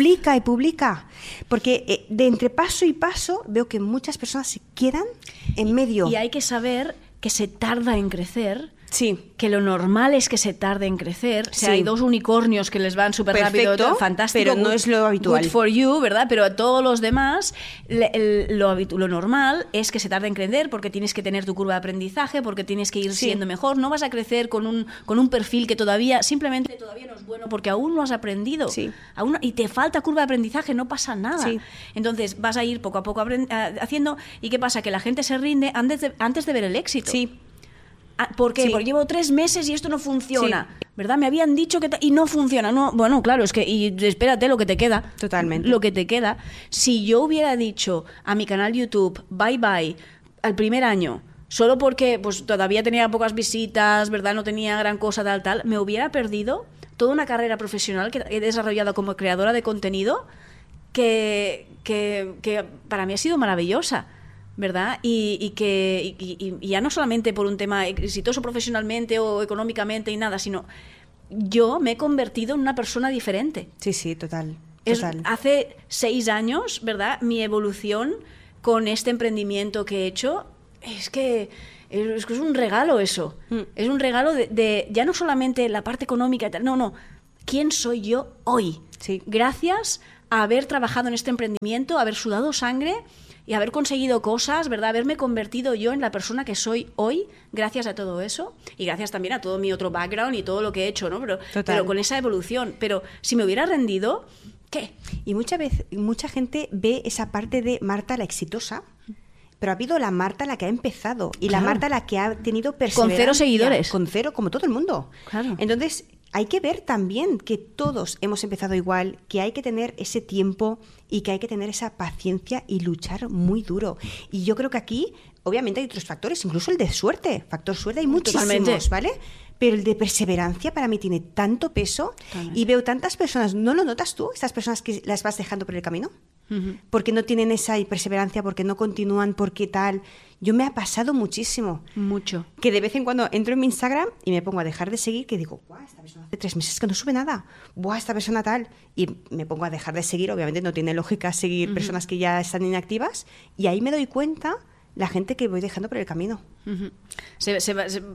Porque de entre paso y paso veo que muchas personas se quedan en medio. Y hay que saber que se tarda en crecer. Sí. Que lo normal es que se tarde en crecer. O sea, hay 2 unicornios que les van súper rápido, fantástico. Pero no es lo habitual. Good for you, ¿verdad? Pero a todos los demás, lo normal es que se tarde en crecer porque tienes que tener tu curva de aprendizaje, porque tienes que ir siendo mejor. No vas a crecer con un perfil que todavía no es bueno porque aún no has aprendido. Sí. Y te falta curva de aprendizaje, no pasa nada. Sí. Entonces vas a ir poco a poco haciendo. ¿Y qué pasa? Que la gente se rinde antes de ver el éxito. Sí. ¿Por qué? Sí. Porque llevo 3 meses y esto no funciona, ¿verdad? Me habían dicho que... y no funciona. No, bueno, claro, es que... Y espérate lo que te queda. Totalmente. Lo que te queda. Si yo hubiera dicho a mi canal YouTube, bye, al primer año, solo porque pues todavía tenía pocas visitas, ¿verdad? No tenía gran cosa, tal, me hubiera perdido toda una carrera profesional que he desarrollado como creadora de contenido que para mí ha sido maravillosa, ¿verdad? Y ya no solamente por un tema exitoso profesionalmente o económicamente y nada, sino yo me he convertido en una persona diferente. Sí, total. Hace 6 años, ¿verdad? Mi evolución con este emprendimiento que he hecho es que es un regalo eso. Es un regalo de ya no solamente la parte económica y tal, no. ¿Quién soy yo hoy? Sí. Gracias a haber trabajado en este emprendimiento, haber sudado sangre y haber conseguido cosas, ¿verdad? Haberme convertido yo en la persona que soy hoy gracias a todo eso y gracias también a todo mi otro background y todo lo que he hecho, ¿no? Pero con esa evolución. Pero si me hubiera rendido, ¿qué? Y mucha gente ve esa parte de Marta la exitosa, pero ha habido la Marta la que ha empezado y la Marta la que ha tenido perseverancia. Con 0 seguidores. Con 0, como todo el mundo. Claro. Entonces, hay que ver también que todos hemos empezado igual, que hay que tener ese tiempo y que hay que tener esa paciencia y luchar muy duro. Y yo creo que aquí, obviamente, hay otros factores, incluso el de suerte. Factor suerte hay muchísimos, totalmente, ¿vale? Pero el de perseverancia para mí tiene tanto peso. Totalmente. Y veo tantas personas, ¿no lo notas tú? Estas personas que las vas dejando por el camino. Porque no tienen esa perseverancia, porque no continúan, porque tal. Yo me ha pasado muchísimo. Mucho. Que de vez en cuando entro en mi Instagram y me pongo a dejar de seguir, que digo, ¡guau! Esta persona hace 3 meses que no sube nada. ¡Buah! Esta persona tal. Y me pongo a dejar de seguir. Obviamente no tiene lógica seguir personas que ya están inactivas. Y ahí me doy cuenta la gente que voy dejando por el camino. Se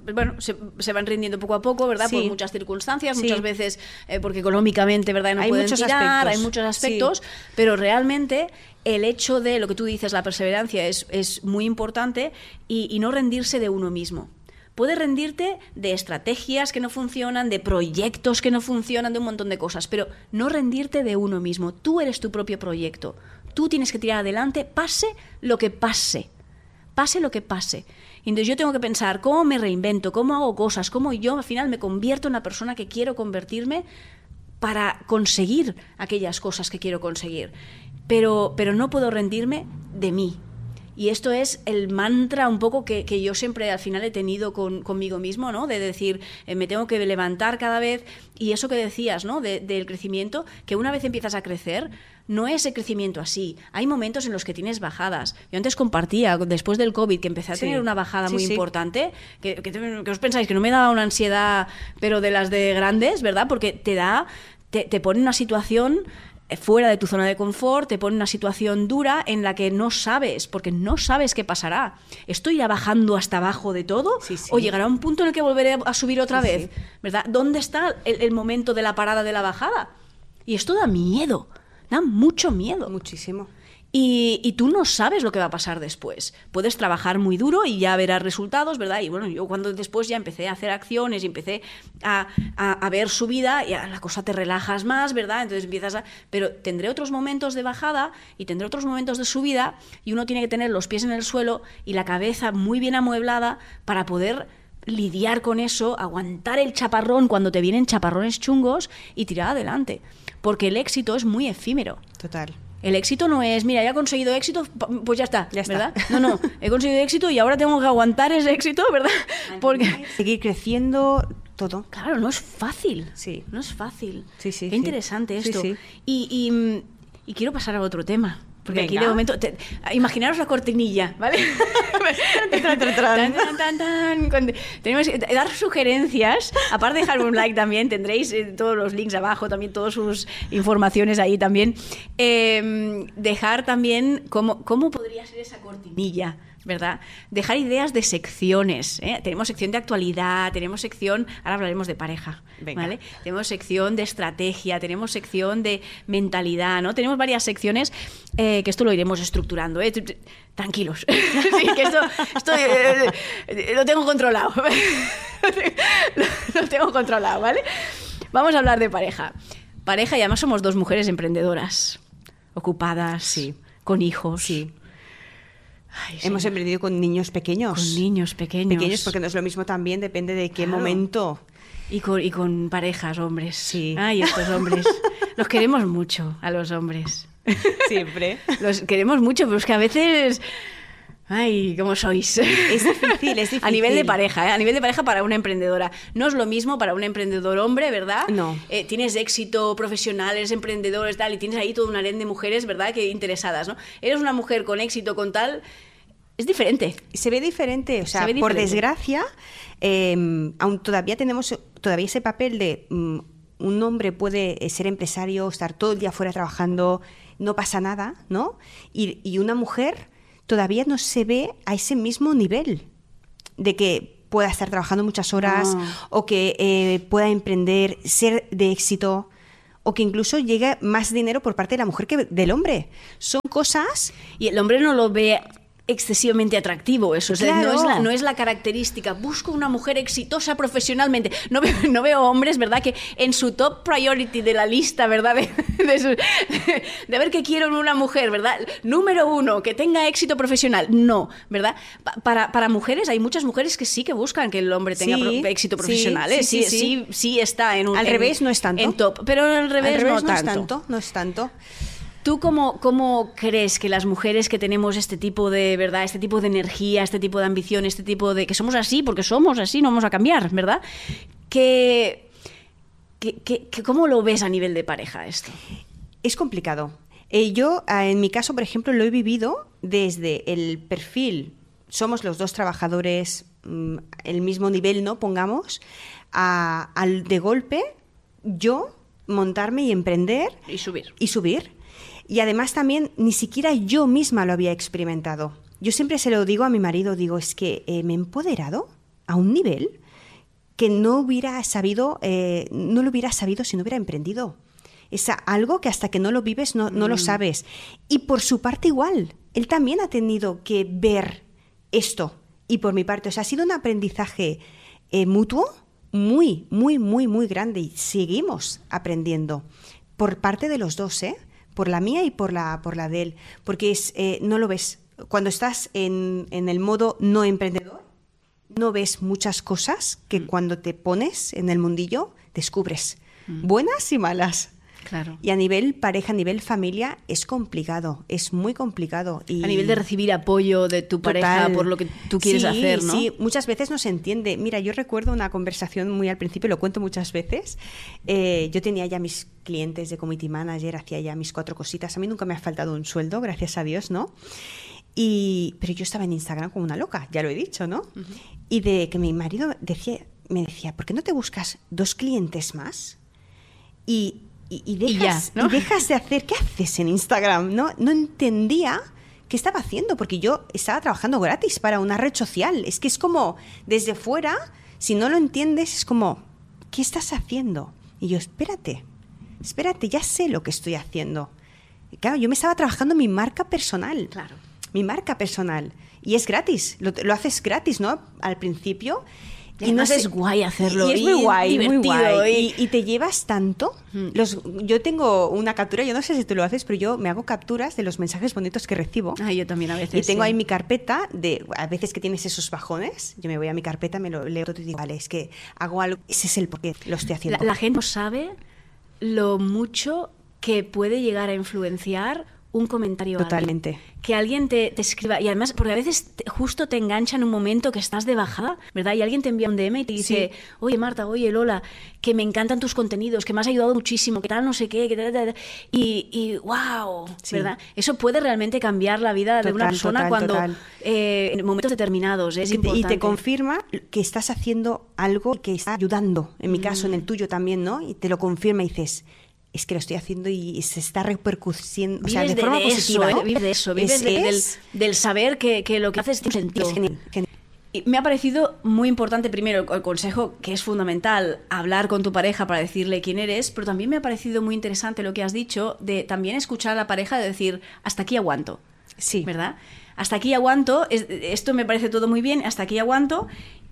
van rindiendo poco a poco, ¿verdad? Sí. Por muchas circunstancias, Sí. muchas veces porque económicamente, ¿verdad? No Hay pueden muchos tirar, aspectos. hay muchos aspectos, Sí. pero realmente el hecho de lo que tú dices, la perseverancia es muy importante y no rendirse de uno mismo. Puedes rendirte de estrategias que no funcionan, de proyectos que no funcionan, de un montón de cosas, pero no rendirte de uno mismo. Tú eres tu propio proyecto. Tú tienes que tirar adelante, pase lo que pase. Pase lo que pase. Entonces yo tengo que pensar cómo me reinvento, cómo hago cosas, cómo yo al final me convierto en la persona que quiero convertirme para conseguir aquellas cosas que quiero conseguir. Pero no puedo rendirme de mí. Y esto es el mantra un poco que yo siempre al final he tenido conmigo mismo, ¿no? De decir, me tengo que levantar cada vez. Y eso que decías, ¿no? Del crecimiento, que una vez empiezas a crecer, no es el crecimiento así. Hay momentos en los que tienes bajadas. Yo antes compartía, después del COVID, que empecé a tener una bajada muy importante, que os pensáis que no me daba una ansiedad, pero de las de grandes, ¿verdad? Porque te pone en una situación fuera de tu zona de confort, te pone en una situación dura en la que no sabes, porque no sabes qué pasará. ¿Estoy ya bajando hasta abajo de todo? Sí, sí. ¿O llegará un punto en el que volveré a subir otra vez? Sí. ¿Verdad? ¿Dónde está el momento de la parada de la bajada? Y esto da miedo, da mucho miedo. Muchísimo. Y tú no sabes lo que va a pasar después. Puedes trabajar muy duro y ya verás resultados, ¿verdad? Y bueno, yo cuando después ya empecé a hacer acciones y empecé a ver su vida, ya la cosa te relajas más, ¿verdad? Entonces empiezas a... Pero tendré otros momentos de bajada y tendré otros momentos de subida y uno tiene que tener los pies en el suelo y la cabeza muy bien amueblada para poder lidiar con eso, aguantar el chaparrón cuando te vienen chaparrones chungos y tirar adelante. Porque el éxito es muy efímero. Total. El éxito no es, mira, ya he conseguido éxito, pues ya está, ¿verdad? Está. No, he conseguido éxito y ahora tengo que aguantar ese éxito, ¿verdad? Porque Seguir creciendo, todo. claro, no es fácil. Sí. No es fácil. Sí, sí, Qué sí. interesante esto. Sí, sí. Y quiero pasar a otro tema. Porque Venga. aquí de momento... imaginaros la cortinilla, ¿vale? Tenemos que dar sugerencias. Aparte de dejar un like también, tendréis todos los links abajo, también todas sus informaciones ahí también. Dejar también cómo podría ser esa cortinilla, ¿verdad? Dejar ideas de secciones, ¿eh? Tenemos sección de actualidad, tenemos sección, ahora hablaremos de pareja, Venga. ¿vale? Tenemos sección de estrategia, tenemos sección de mentalidad, ¿no? Tenemos varias secciones que esto lo iremos estructurando, ¿eh? Tranquilos, sí, que esto lo tengo controlado, lo tengo controlado, ¿vale? Vamos a hablar de pareja. Pareja, y además somos 2 mujeres emprendedoras, ocupadas, Sí. con hijos. Sí. Ay, Hemos sí. emprendido con niños pequeños. Con niños pequeños. Pequeños, porque no es lo mismo también, depende de qué Claro. momento. Y con parejas, hombres. Sí. Ay, estos hombres. Los queremos mucho, a los hombres. Siempre. Los queremos mucho, pero es que a veces... Ay, ¿cómo sois? Es difícil, es difícil. A nivel de pareja, ¿eh? A nivel de pareja para una emprendedora. No es lo mismo para un emprendedor hombre, ¿verdad? No. Tienes éxito profesional, eres emprendedor, tal, y tienes ahí todo un harén de mujeres, ¿verdad? Que interesadas, ¿no? Eres una mujer con éxito, con tal... Es diferente. Se ve diferente, o sea, por desgracia, aún todavía tenemos ese papel de un hombre puede ser empresario, estar todo el día fuera trabajando, no pasa nada, ¿no? Y una mujer todavía no se ve a ese mismo nivel de que pueda estar trabajando muchas horas o que pueda emprender, ser de éxito o que incluso llegue más dinero por parte de la mujer que del hombre. Son cosas... Y el hombre no lo ve excesivamente atractivo, eso. Claro. No es la característica. Busco una mujer exitosa profesionalmente. No veo hombres, ¿verdad?, que en su top priority de la lista, ¿verdad?, de ver qué quiero en una mujer, ¿verdad? Número 1, que tenga éxito profesional. No, ¿verdad? Para mujeres, hay muchas mujeres que sí que buscan que el hombre tenga éxito profesional. Sí está en un... Al revés no es tanto. En top, pero al revés no No es tanto. ¿Tú cómo crees que las mujeres que tenemos este tipo de, ¿verdad?, este tipo de energía, este tipo de ambición, este tipo de... que somos así porque somos así, no vamos a cambiar, ¿verdad? ¿Cómo lo ves a nivel de pareja esto? Es complicado. Yo, en mi caso, por ejemplo, lo he vivido desde el perfil, somos los dos trabajadores, el mismo nivel, ¿no?, pongamos, al de golpe, yo montarme y emprender. Y subir. Y además también ni siquiera yo misma lo había experimentado. Yo siempre se lo digo a mi marido, digo, es que me he empoderado a un nivel que no lo hubiera sabido si no hubiera emprendido. Es algo que hasta que no lo vives no lo sabes. Y por su parte igual, él también ha tenido que ver esto. Y por mi parte, o sea, ha sido un aprendizaje mutuo muy, muy, muy, muy grande. Y seguimos aprendiendo por parte de los dos, por la mía y por la de él, porque no lo ves. Cuando estás en el modo no emprendedor, no ves muchas cosas que cuando te pones en el mundillo descubres, buenas y malas. Claro. Y a nivel pareja, a nivel familia, es complicado, es muy complicado. Y a nivel de recibir apoyo de tu pareja por lo que tú quieres hacer, ¿no? Sí, muchas veces no se entiende. Mira, yo recuerdo una conversación muy al principio, lo cuento muchas veces. Yo tenía ya mis clientes de community manager, hacía ya mis 4 cositas. A mí nunca me ha faltado un sueldo, gracias a Dios, ¿no? Pero yo estaba en Instagram como una loca, ya lo he dicho, ¿no? Uh-huh. Y de que mi marido me decía, ¿por qué no te buscas 2 clientes más? Y dejas de hacer, ¿qué haces en Instagram? No entendía qué estaba haciendo, porque yo estaba trabajando gratis para una red social. Es que es como, desde fuera, si no lo entiendes, es como, ¿qué estás haciendo? Y yo, espérate, ya sé lo que estoy haciendo. Y claro, yo me estaba trabajando mi marca personal. Claro. Mi marca personal. Y es gratis, lo haces gratis, ¿no? Al principio. Y no es guay hacerlo. Y es muy guay, divertido, muy guay. Y te llevas tanto. Yo tengo una captura, yo no sé si tú lo haces, pero yo me hago capturas de los mensajes bonitos que recibo. Yo también a veces. Y tengo ahí mi carpeta a veces que tienes esos bajones, yo me voy a mi carpeta, me lo leo todo y digo, vale, es que hago algo, ese es el por qué lo estoy haciendo. La gente no sabe lo mucho que puede llegar a influenciar un comentario. Totalmente. Que alguien te escriba, y además, porque a veces justo te engancha en un momento que estás de bajada, ¿verdad? Y alguien te envía un DM y te dice, oye Marta, oye Lola, que me encantan tus contenidos, que me has ayudado muchísimo, que tal, no sé qué, que tal, y wow, ¿verdad? Eso puede realmente cambiar la vida de una persona cuando en momentos determinados, es importante. Y te confirma que estás haciendo algo que está ayudando, en mi caso, en el tuyo también, ¿no? Y te lo confirma y dices, es que lo estoy haciendo y se está repercutiendo, o sea, de forma positiva, ¿no? Vives de eso, vives del saber que lo que haces tiene sentido. Es genial. Y me ha parecido muy importante, primero, el consejo, que es fundamental, hablar con tu pareja para decirle quién eres, pero también me ha parecido muy interesante lo que has dicho, de también escuchar a la pareja, de decir, hasta aquí aguanto. Sí. ¿Verdad? Hasta aquí aguanto, esto me parece todo muy bien, hasta aquí aguanto,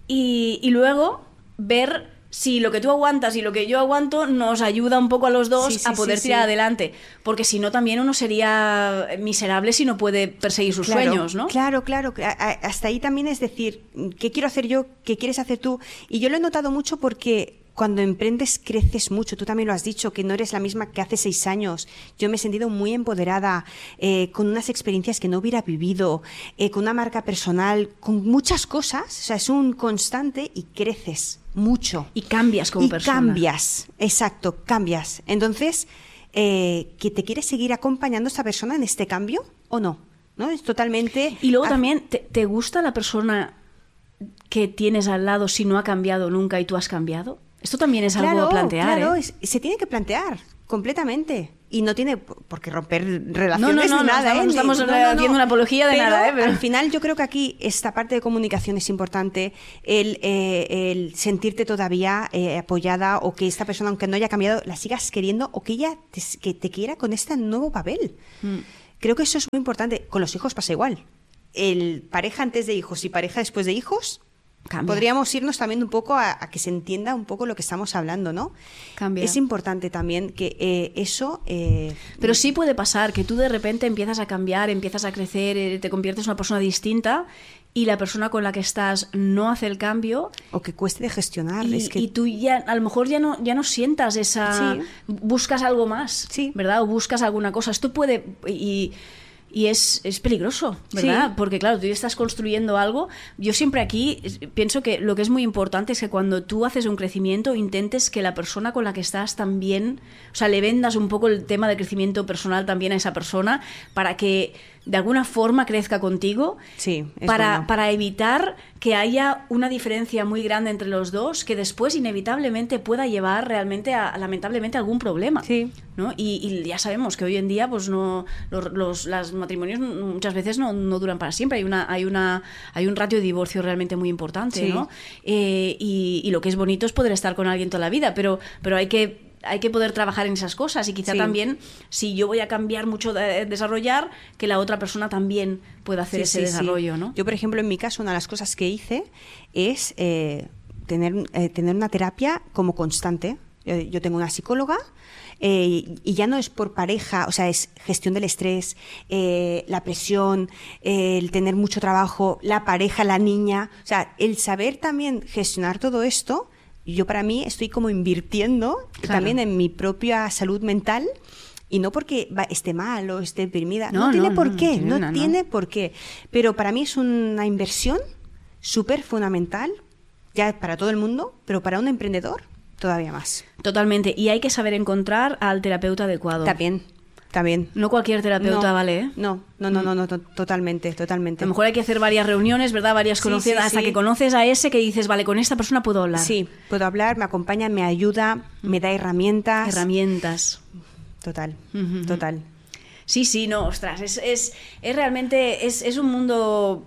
y luego ver si lo que tú aguantas y lo que yo aguanto nos ayuda un poco a los dos a poder tirar adelante. Porque si no, también uno sería miserable si no puede perseguir sus sueños, ¿no? Claro. Hasta ahí también es decir, ¿qué quiero hacer yo? ¿Qué quieres hacer tú? Y yo lo he notado mucho porque cuando emprendes creces mucho. Tú también lo has dicho, que no eres la misma que hace 6 años. Yo me he sentido muy empoderada, con unas experiencias que no hubiera vivido, con una marca personal, con muchas cosas. O sea, es un constante y creces mucho. Y cambias como persona. Y cambias, exacto, cambias. Entonces, ¿que te quiere seguir acompañando esta persona en este cambio o no? ¿No? Es totalmente... Y luego también, ¿te gusta la persona que tienes al lado si no ha cambiado nunca y tú has cambiado? Esto también es algo a plantear. Claro, se tiene que plantear completamente. Y no tiene por qué romper relaciones ni nada. No estamos haciendo una apología de nada. Pero al final yo creo que aquí esta parte de comunicación es importante, el sentirte todavía apoyada, o que esta persona, aunque no haya cambiado, la sigas queriendo, o que ella que te quiera con este nuevo papel. Creo que eso es muy importante. Con los hijos pasa igual. El pareja antes de hijos y pareja después de hijos, cambia. Podríamos irnos también un poco a que se entienda un poco lo que estamos hablando, ¿no? Cambia. Es importante también que eso... Pero sí puede pasar que tú de repente empiezas a cambiar, empiezas a crecer, te conviertes en una persona distinta y la persona con la que estás no hace el cambio. O que cueste de gestionar. Y tú ya, a lo mejor ya no sientas esa... Sí. Buscas algo más, sí. ¿Verdad? O buscas alguna cosa. Esto puede... Y es peligroso, ¿verdad? Sí. Porque claro, tú ya estás construyendo algo. Yo siempre aquí pienso que lo que es muy importante es que cuando tú haces un crecimiento intentes que la persona con la que estás también, o sea, le vendas un poco el tema del crecimiento personal también a esa persona para que de alguna forma crezca contigo, sí, para evitar que haya una diferencia muy grande entre los dos que después inevitablemente pueda llevar realmente lamentablemente a algún problema, sí. ¿no? Y ya sabemos que hoy en día pues no los matrimonios muchas veces no duran para siempre, hay un ratio de divorcio realmente muy importante, sí. ¿No? Y lo que es bonito es poder estar con alguien toda la vida, pero hay que poder trabajar en esas cosas y quizá también, si yo voy a cambiar mucho de desarrollar, que la otra persona también pueda hacer ese desarrollo, ¿no? Yo, por ejemplo, en mi caso, una de las cosas que hice es tener una terapia como constante. Yo tengo una psicóloga y ya no es por pareja, o sea, es gestión del estrés, la presión, el tener mucho trabajo, la pareja, la niña, o sea, el saber también gestionar todo esto. Yo para mí estoy como invirtiendo también en mi propia salud mental, y no porque esté mal o esté deprimida, no tiene por qué, no tiene por qué, pero para mí es una inversión súper fundamental, ya para todo el mundo, pero para un emprendedor todavía más. Totalmente, y hay que saber encontrar al terapeuta adecuado. También. No cualquier terapeuta vale, ¿eh? No, totalmente. A lo mejor hay que hacer varias reuniones, ¿verdad? Varias conocidas, hasta que conoces a ese que dices, vale, con esta persona puedo hablar. Sí, puedo hablar, me acompaña, me ayuda, me da herramientas. Total. Sí, no, ostras, es realmente, es un mundo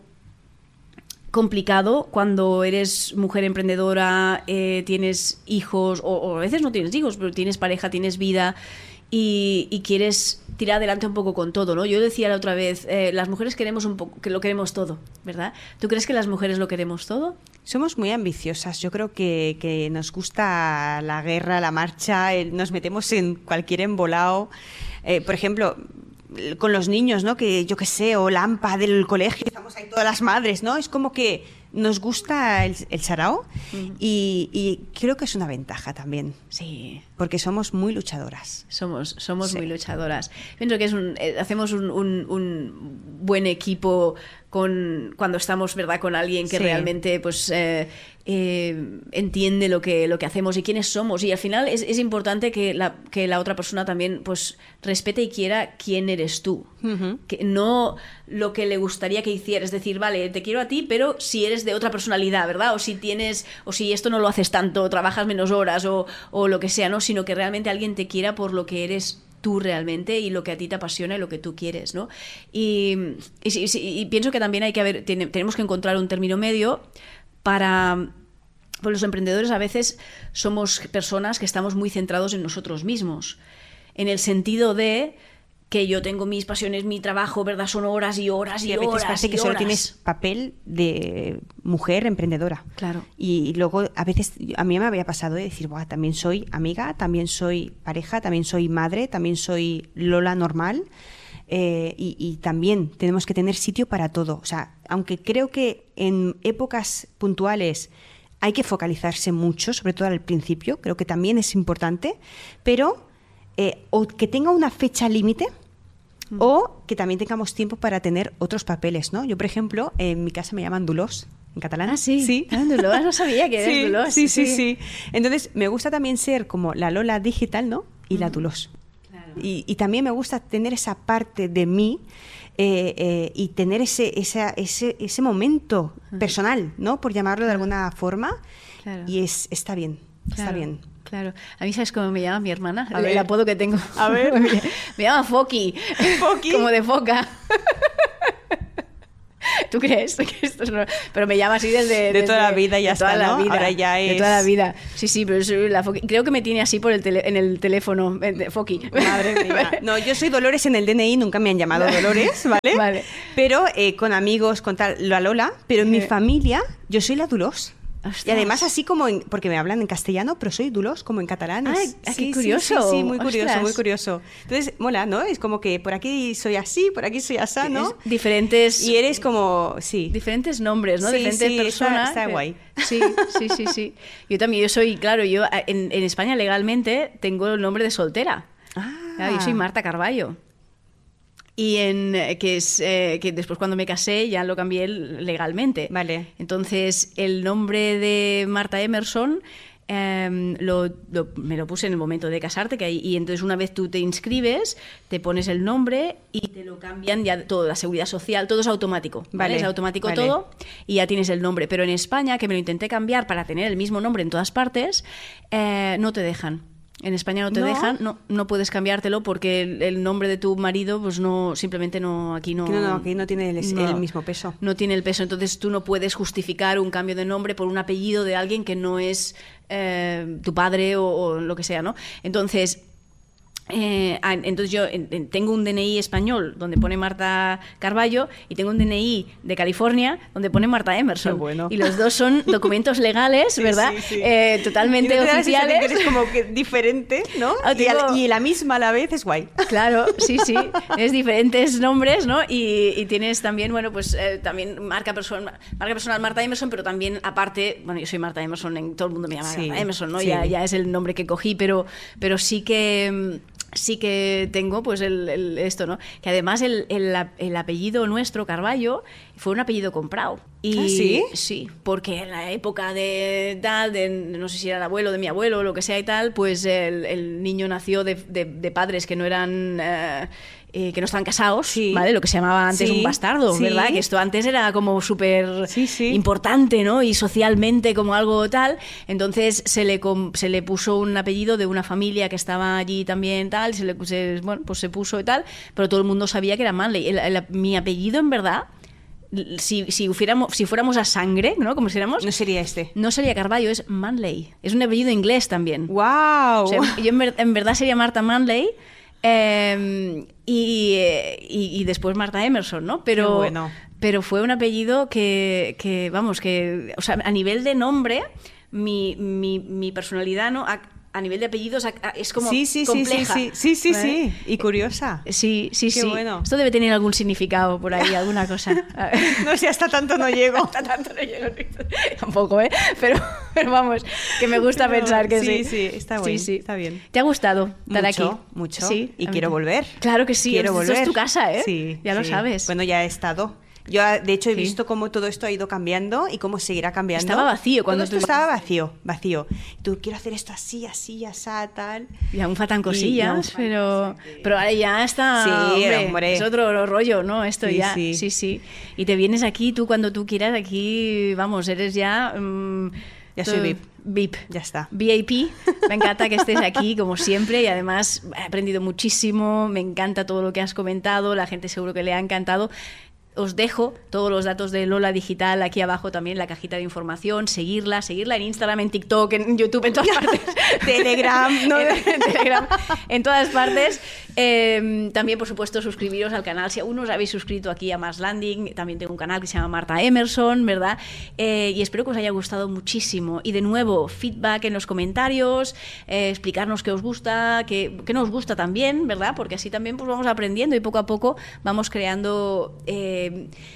complicado cuando eres mujer emprendedora, tienes hijos, o a veces no tienes hijos, pero tienes pareja, tienes vida... Y quieres tirar adelante un poco con todo, ¿no? Yo decía la otra vez, las mujeres queremos un poco, que lo queremos todo, ¿verdad? ¿Tú crees que las mujeres lo queremos todo? Somos muy ambiciosas. Yo creo que nos gusta la guerra, la marcha, nos metemos en cualquier embolado. Por ejemplo, con los niños, ¿no? Que yo qué sé, o la AMPA del colegio, estamos ahí todas las madres, ¿no? Es como que nos gusta el sarao y creo que es una ventaja también. Sí. Porque somos muy luchadoras. Somos muy luchadoras. Pienso que hacemos un buen equipo cuando estamos, ¿verdad?, con alguien que realmente pues entiende lo que hacemos y quiénes somos. Y al final es importante que la otra persona también pues respete y quiera quién eres tú. Que no lo que le gustaría que hiciera. Es decir, vale, te quiero a ti, pero si eres de otra personalidad, ¿verdad? O si esto no lo haces tanto, trabajas menos horas o lo que sea, ¿no? Sino que realmente alguien te quiera por lo que eres tú realmente y lo que a ti te apasiona y lo que tú quieres, ¿no? Y pienso que también tenemos que encontrar un término medio para... Pues los emprendedores a veces somos personas que estamos muy centrados en nosotros mismos, en el sentido de que yo tengo mis pasiones, mi trabajo, ¿verdad? Son horas y horas y horas. Y a veces parece que solo tienes papel de mujer emprendedora. Claro. Y luego a veces a mí me había pasado de decir, buah, también soy amiga, también soy pareja, también soy madre, también soy Lola normal. Y también tenemos que tener sitio para todo. O sea, aunque creo que en épocas puntuales hay que focalizarse mucho, sobre todo al principio, creo que también es importante, pero o que tenga una fecha límite o que también tengamos tiempo para tener otros papeles, ¿no? Yo, por ejemplo, en mi casa me llaman Dolors, en catalán. Ah, sí. Sí. Ah, Dolors, no sabía que eres Dolors. Sí. Entonces, me gusta también ser como la Lola digital, ¿no? Y la Dolors. Claro. Y también me gusta tener esa parte de mí y tener ese momento personal, ¿no? Por llamarlo de alguna forma. Claro. Y está bien, está bien. Claro. A mí, ¿sabes cómo me llama mi hermana? A ver. El apodo que tengo. A ver. Me llama Foki. Foki. Como de foca. ¿Tú crees? Que esto es pero me llama así desde toda la vida, ya está, ¿no? Vida, ahora ya es... De toda la vida. Sí, pero soy la Foki. Creo que me tiene así en el teléfono. Foki. Madre mía. No, yo soy Dolores en el DNI, nunca me han llamado Dolores, ¿vale? Vale. Pero con amigos, con tal, la Lola, pero en mi familia yo soy la Dolors. Ostras. Y además así como porque me hablan en castellano, pero soy Dolors como en catalán. Ay, qué curioso. Sí, muy curioso, Ostras. muy curioso. Entonces, mola, ¿no? Es como que por aquí soy así, por aquí soy asá, ¿no? Es diferentes... Y eres como, sí. Diferentes nombres, ¿no? Sí, Diferentes sí, personas. está guay. Sí. Yo también, yo en España legalmente tengo el nombre de soltera. Claro, yo soy Marta Carballo. Y que después cuando me casé ya lo cambié legalmente. Vale. Entonces el nombre de Marta Emerson me lo puse en el momento de casarte, y entonces una vez tú te inscribes, te pones el nombre y te lo cambian ya todo, la seguridad social, todo es automático. Vale, Es automático vale. todo y ya tienes el nombre. Pero en España, que me lo intenté cambiar para tener el mismo nombre en todas partes, no te dejan. En España no te dejan, no puedes cambiártelo porque el nombre de tu marido, pues no, simplemente no, aquí no. Aquí no tiene el mismo peso. No tiene el peso, entonces tú no puedes justificar un cambio de nombre por un apellido de alguien que no es tu padre o lo que sea, ¿no? Entonces yo tengo un DNI español donde pone Marta Carballo y tengo un DNI de California donde pone Marta Emerson. Qué bueno. Y los dos son documentos legales, ¿verdad? Sí. Totalmente Y no te da la sensación oficiales. que eres como que diferente, ¿no? Ah, digo- y la misma a la vez es guay. Claro, sí. Es diferentes nombres, ¿no? Y tienes también, bueno, pues también marca personal Marta Emerson, pero también aparte, bueno, yo soy Marta Emerson, todo el mundo me llama Sí, Marta Emerson, ¿no? sí. Ya es el nombre que cogí, pero sí que tengo pues esto, ¿no? Que además el apellido nuestro, Carballo, fue un apellido comprado. Y, ¿Ah, sí? Sí, porque en la época de no sé si era el abuelo de mi abuelo o lo que sea y tal, pues el niño nació de padres que no eran... que no estaban casados, Sí. ¿vale? Lo que se llamaba antes Sí, un bastardo, sí. ¿verdad? Que esto antes era como súper Sí. importante, ¿no? Y socialmente como algo tal. Entonces se le puso un apellido de una familia que estaba allí también tal, pues se puso y tal, pero todo el mundo sabía que era Manley. Mi apellido, en verdad, si fuéramos a sangre, ¿no? Como si éramos... No sería este. No sería Carballo, es Manley. Es un apellido inglés también. ¡Wow! O sea, yo en verdad sería Marta Manley y después Marta Emerson, ¿no? Qué bueno. Pero fue un apellido que o sea, a nivel de nombre, mi personalidad, ¿no? A nivel de apellidos es como compleja. Sí. ¿vale? Y curiosa. Sí. Qué bueno. Esto debe tener algún significado por ahí, alguna cosa. No sé, hasta tanto no llego. Hasta tanto no llego. Tampoco, ¿eh? Pero vamos, que me gusta pensar que sí. Sí, está bien. Está bien. ¿Te ha gustado estar aquí? Mucho. Sí. Y a mí quiero también. volver. Claro que sí. Quiero Esto volver. es tu casa, ¿eh? Sí. Ya lo sabes. Bueno, ya he estado. Yo, de hecho, he Sí. visto cómo todo esto ha ido cambiando y cómo seguirá cambiando. Estaba vacío cuando todo esto tú- estaba vacío. Tú, quiero hacer esto así, asá, tal. Y aún faltan Y cosillas, aún falta, pero ahora ya está. Sí, hombre. Es otro rollo, ¿no? Esto Sí, ya. sí. Sí. Y te vienes aquí, tú cuando tú quieras, aquí, vamos, eres ya. Ya soy VIP. VIP. Ya está. VIP. Me encanta que estés aquí, como siempre, y además he aprendido muchísimo. Me encanta todo lo que has comentado. La gente seguro que le ha encantado. Os dejo todos los datos de Lola Digital aquí abajo también, la cajita de información, seguirla en Instagram, en TikTok, en YouTube, en todas partes. Telegram, ¿no? en Telegram, en todas partes. También, por supuesto, suscribiros al canal. Si aún no os habéis suscrito aquí a Más Landing, también tengo un canal que se llama Marta Emerson, ¿verdad? Y espero que os haya gustado muchísimo. Y de nuevo, feedback en los comentarios, explicarnos qué os gusta, qué no os gusta también, ¿verdad? Porque así también pues vamos aprendiendo y poco a poco vamos creando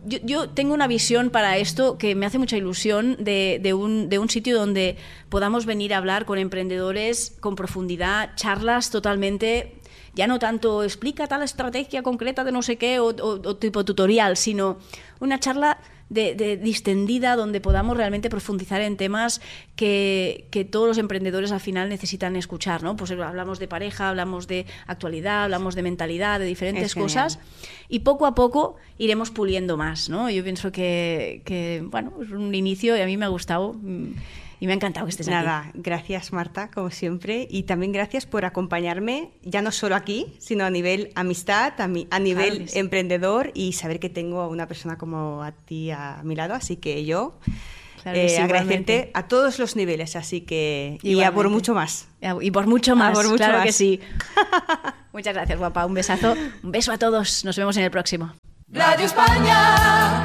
yo tengo una visión para esto que me hace mucha ilusión de un sitio donde podamos venir a hablar con emprendedores con profundidad, charlas totalmente, ya no tanto explica tal estrategia concreta de no sé qué o tipo tutorial, sino una charla de distendida donde podamos realmente profundizar en temas que todos los emprendedores al final necesitan escuchar, ¿no? Pues hablamos de pareja, hablamos de actualidad, hablamos de mentalidad, de diferentes cosas, y poco a poco iremos puliendo más, ¿no? Yo pienso que bueno, es un inicio y a mí me ha gustado y me ha encantado que estés aquí. Nada, gracias Marta, como siempre, y también gracias por acompañarme, ya no solo aquí, sino a nivel amistad, a nivel emprendedor, y saber que tengo a una persona como a ti a mi lado, así que yo agradecerte a todos los niveles, así que y a por mucho más. Y por mucho más, claro más. Que sí. Muchas gracias, guapa, un besazo, un beso a todos, nos vemos en el próximo. Radio España.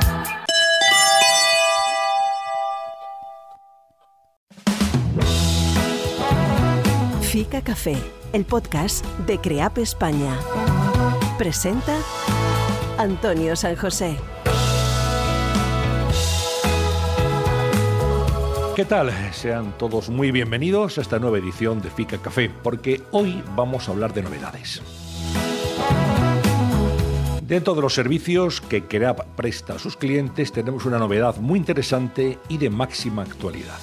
Fica Café, el podcast de CREAP España. Presenta Antonio San José. ¿Qué tal? Sean todos muy bienvenidos a esta nueva edición de Fica Café, porque hoy vamos a hablar de novedades. Dentro de los servicios que CREAP presta a sus clientes tenemos una novedad muy interesante y de máxima actualidad.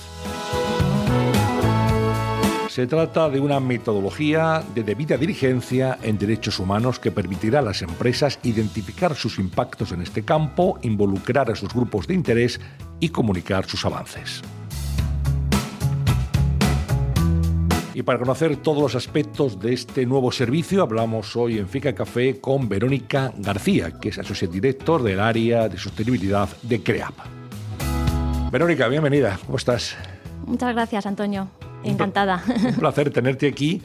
Se trata de una metodología de debida diligencia en derechos humanos que permitirá a las empresas identificar sus impactos en este campo, involucrar a sus grupos de interés y comunicar sus avances. Y para conocer todos los aspectos de este nuevo servicio, hablamos hoy en Fica Café con Verónica García, que es Associate Director del área de sostenibilidad de CREAP. Verónica, bienvenida. ¿Cómo estás? Muchas gracias, Antonio. Encantada. Un placer tenerte aquí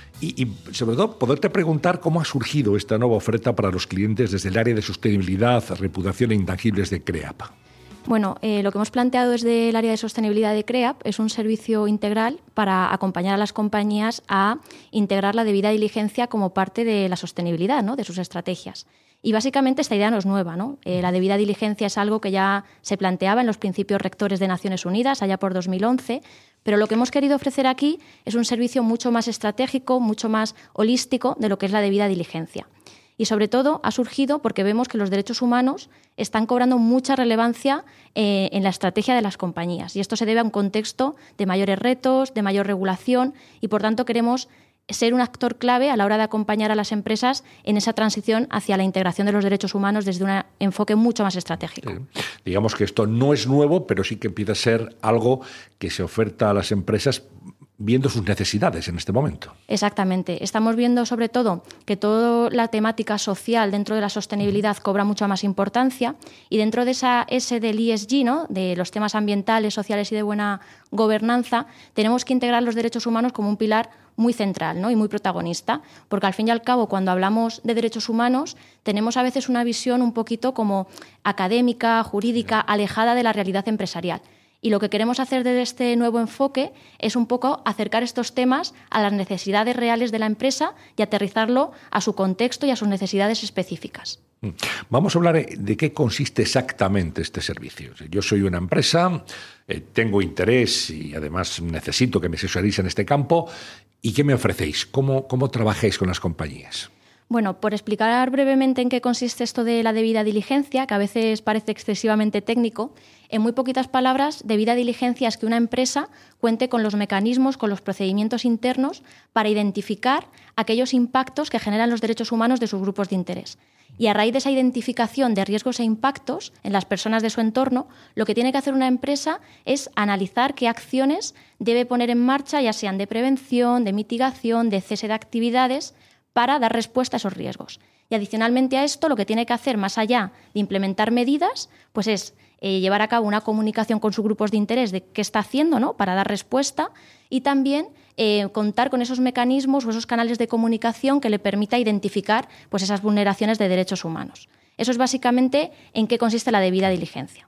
y sobre todo poderte preguntar cómo ha surgido esta nueva oferta para los clientes desde el área de sostenibilidad, reputación e intangibles de CREAP. Bueno, lo que hemos planteado desde el área de sostenibilidad de CREAP es un servicio integral para acompañar a las compañías a integrar la debida diligencia como parte de la sostenibilidad, ¿no?, de sus estrategias. Y básicamente esta idea no es nueva, ¿no? La debida diligencia es algo que ya se planteaba en los principios rectores de Naciones Unidas, allá por 2011, pero lo que hemos querido ofrecer aquí es un servicio mucho más estratégico, mucho más holístico de lo que es la debida diligencia. Y sobre todo ha surgido porque vemos que los derechos humanos están cobrando mucha relevancia en la estrategia de las compañías. Y esto se debe a un contexto de mayores retos, de mayor regulación, y por tanto queremos ser un actor clave a la hora de acompañar a las empresas en esa transición hacia la integración de los derechos humanos desde un enfoque mucho más estratégico. Digamos que esto no es nuevo, pero sí que empieza a ser algo que se oferta a las empresas viendo sus necesidades en este momento. Exactamente. Estamos viendo sobre todo que toda la temática social dentro de la sostenibilidad cobra mucha más importancia, y dentro de esa S del ESG, ¿no?, de los temas ambientales, sociales y de buena gobernanza, tenemos que integrar los derechos humanos como un pilar muy central, ¿no?, y muy protagonista, porque al fin y al cabo cuando hablamos de derechos humanos tenemos a veces una visión un poquito como académica, jurídica, alejada de la realidad empresarial. Y lo que queremos hacer desde este nuevo enfoque es un poco acercar estos temas a las necesidades reales de la empresa y aterrizarlo a su contexto y a sus necesidades específicas. Vamos a hablar de qué consiste exactamente este servicio. Yo soy una empresa, tengo interés y además necesito que me asesoréis en este campo. ¿Y qué me ofrecéis? ¿Cómo trabajáis con las compañías? Bueno, por explicar brevemente en qué consiste esto de la debida diligencia, que a veces parece excesivamente técnico, en muy poquitas palabras, debida diligencia es que una empresa cuente con los mecanismos, con los procedimientos internos para identificar aquellos impactos que generan los derechos humanos de sus grupos de interés. Y a raíz de esa identificación de riesgos e impactos en las personas de su entorno, lo que tiene que hacer una empresa es analizar qué acciones debe poner en marcha, ya sean de prevención, de mitigación, de cese de actividades, para dar respuesta a esos riesgos. Y adicionalmente a esto, lo que tiene que hacer, más allá de implementar medidas, pues es llevar a cabo una comunicación con sus grupos de interés de qué está haciendo, ¿no?, para dar respuesta, y también contar con esos mecanismos o esos canales de comunicación que le permita identificar pues esas vulneraciones de derechos humanos. Eso es básicamente en qué consiste la debida diligencia.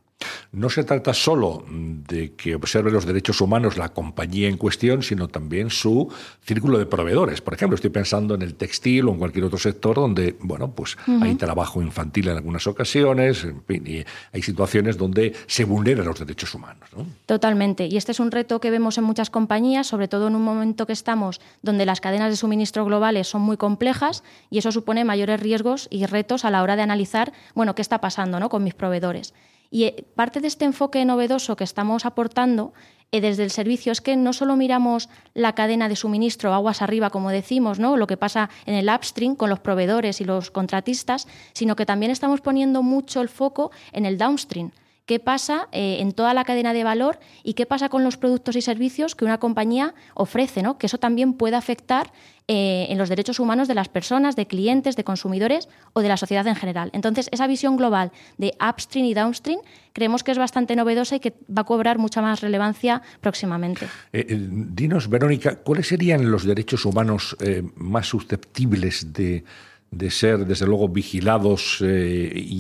no se trata solo de que observe los derechos humanos la compañía en cuestión, sino también su círculo de proveedores. Por ejemplo, estoy pensando en el textil o en cualquier otro sector donde, bueno, pues hay trabajo infantil en algunas ocasiones, en fin, y hay situaciones donde se vulneran los derechos humanos, ¿no? Totalmente. Y este es un reto que vemos en muchas compañías, sobre todo en un momento que estamos donde las cadenas de suministro globales son muy complejas y eso supone mayores riesgos y retos a la hora de analizar, bueno, qué está pasando, ¿no?, con mis proveedores. Y parte de este enfoque novedoso que estamos aportando desde el servicio es que no solo miramos la cadena de suministro aguas arriba, como decimos, ¿no?, lo que pasa en el upstream con los proveedores y los contratistas, sino que también estamos poniendo mucho el foco en el downstream. ¿Qué pasa en toda la cadena de valor y qué pasa con los productos y servicios que una compañía ofrece, ¿no? Que eso también puede afectar en los derechos humanos de las personas, de clientes, de consumidores o de la sociedad en general. Entonces, esa visión global de upstream y downstream creemos que es bastante novedosa y que va a cobrar mucha más relevancia próximamente. Dinos, Verónica, ¿cuáles serían los derechos humanos más susceptibles de ser, desde luego, vigilados y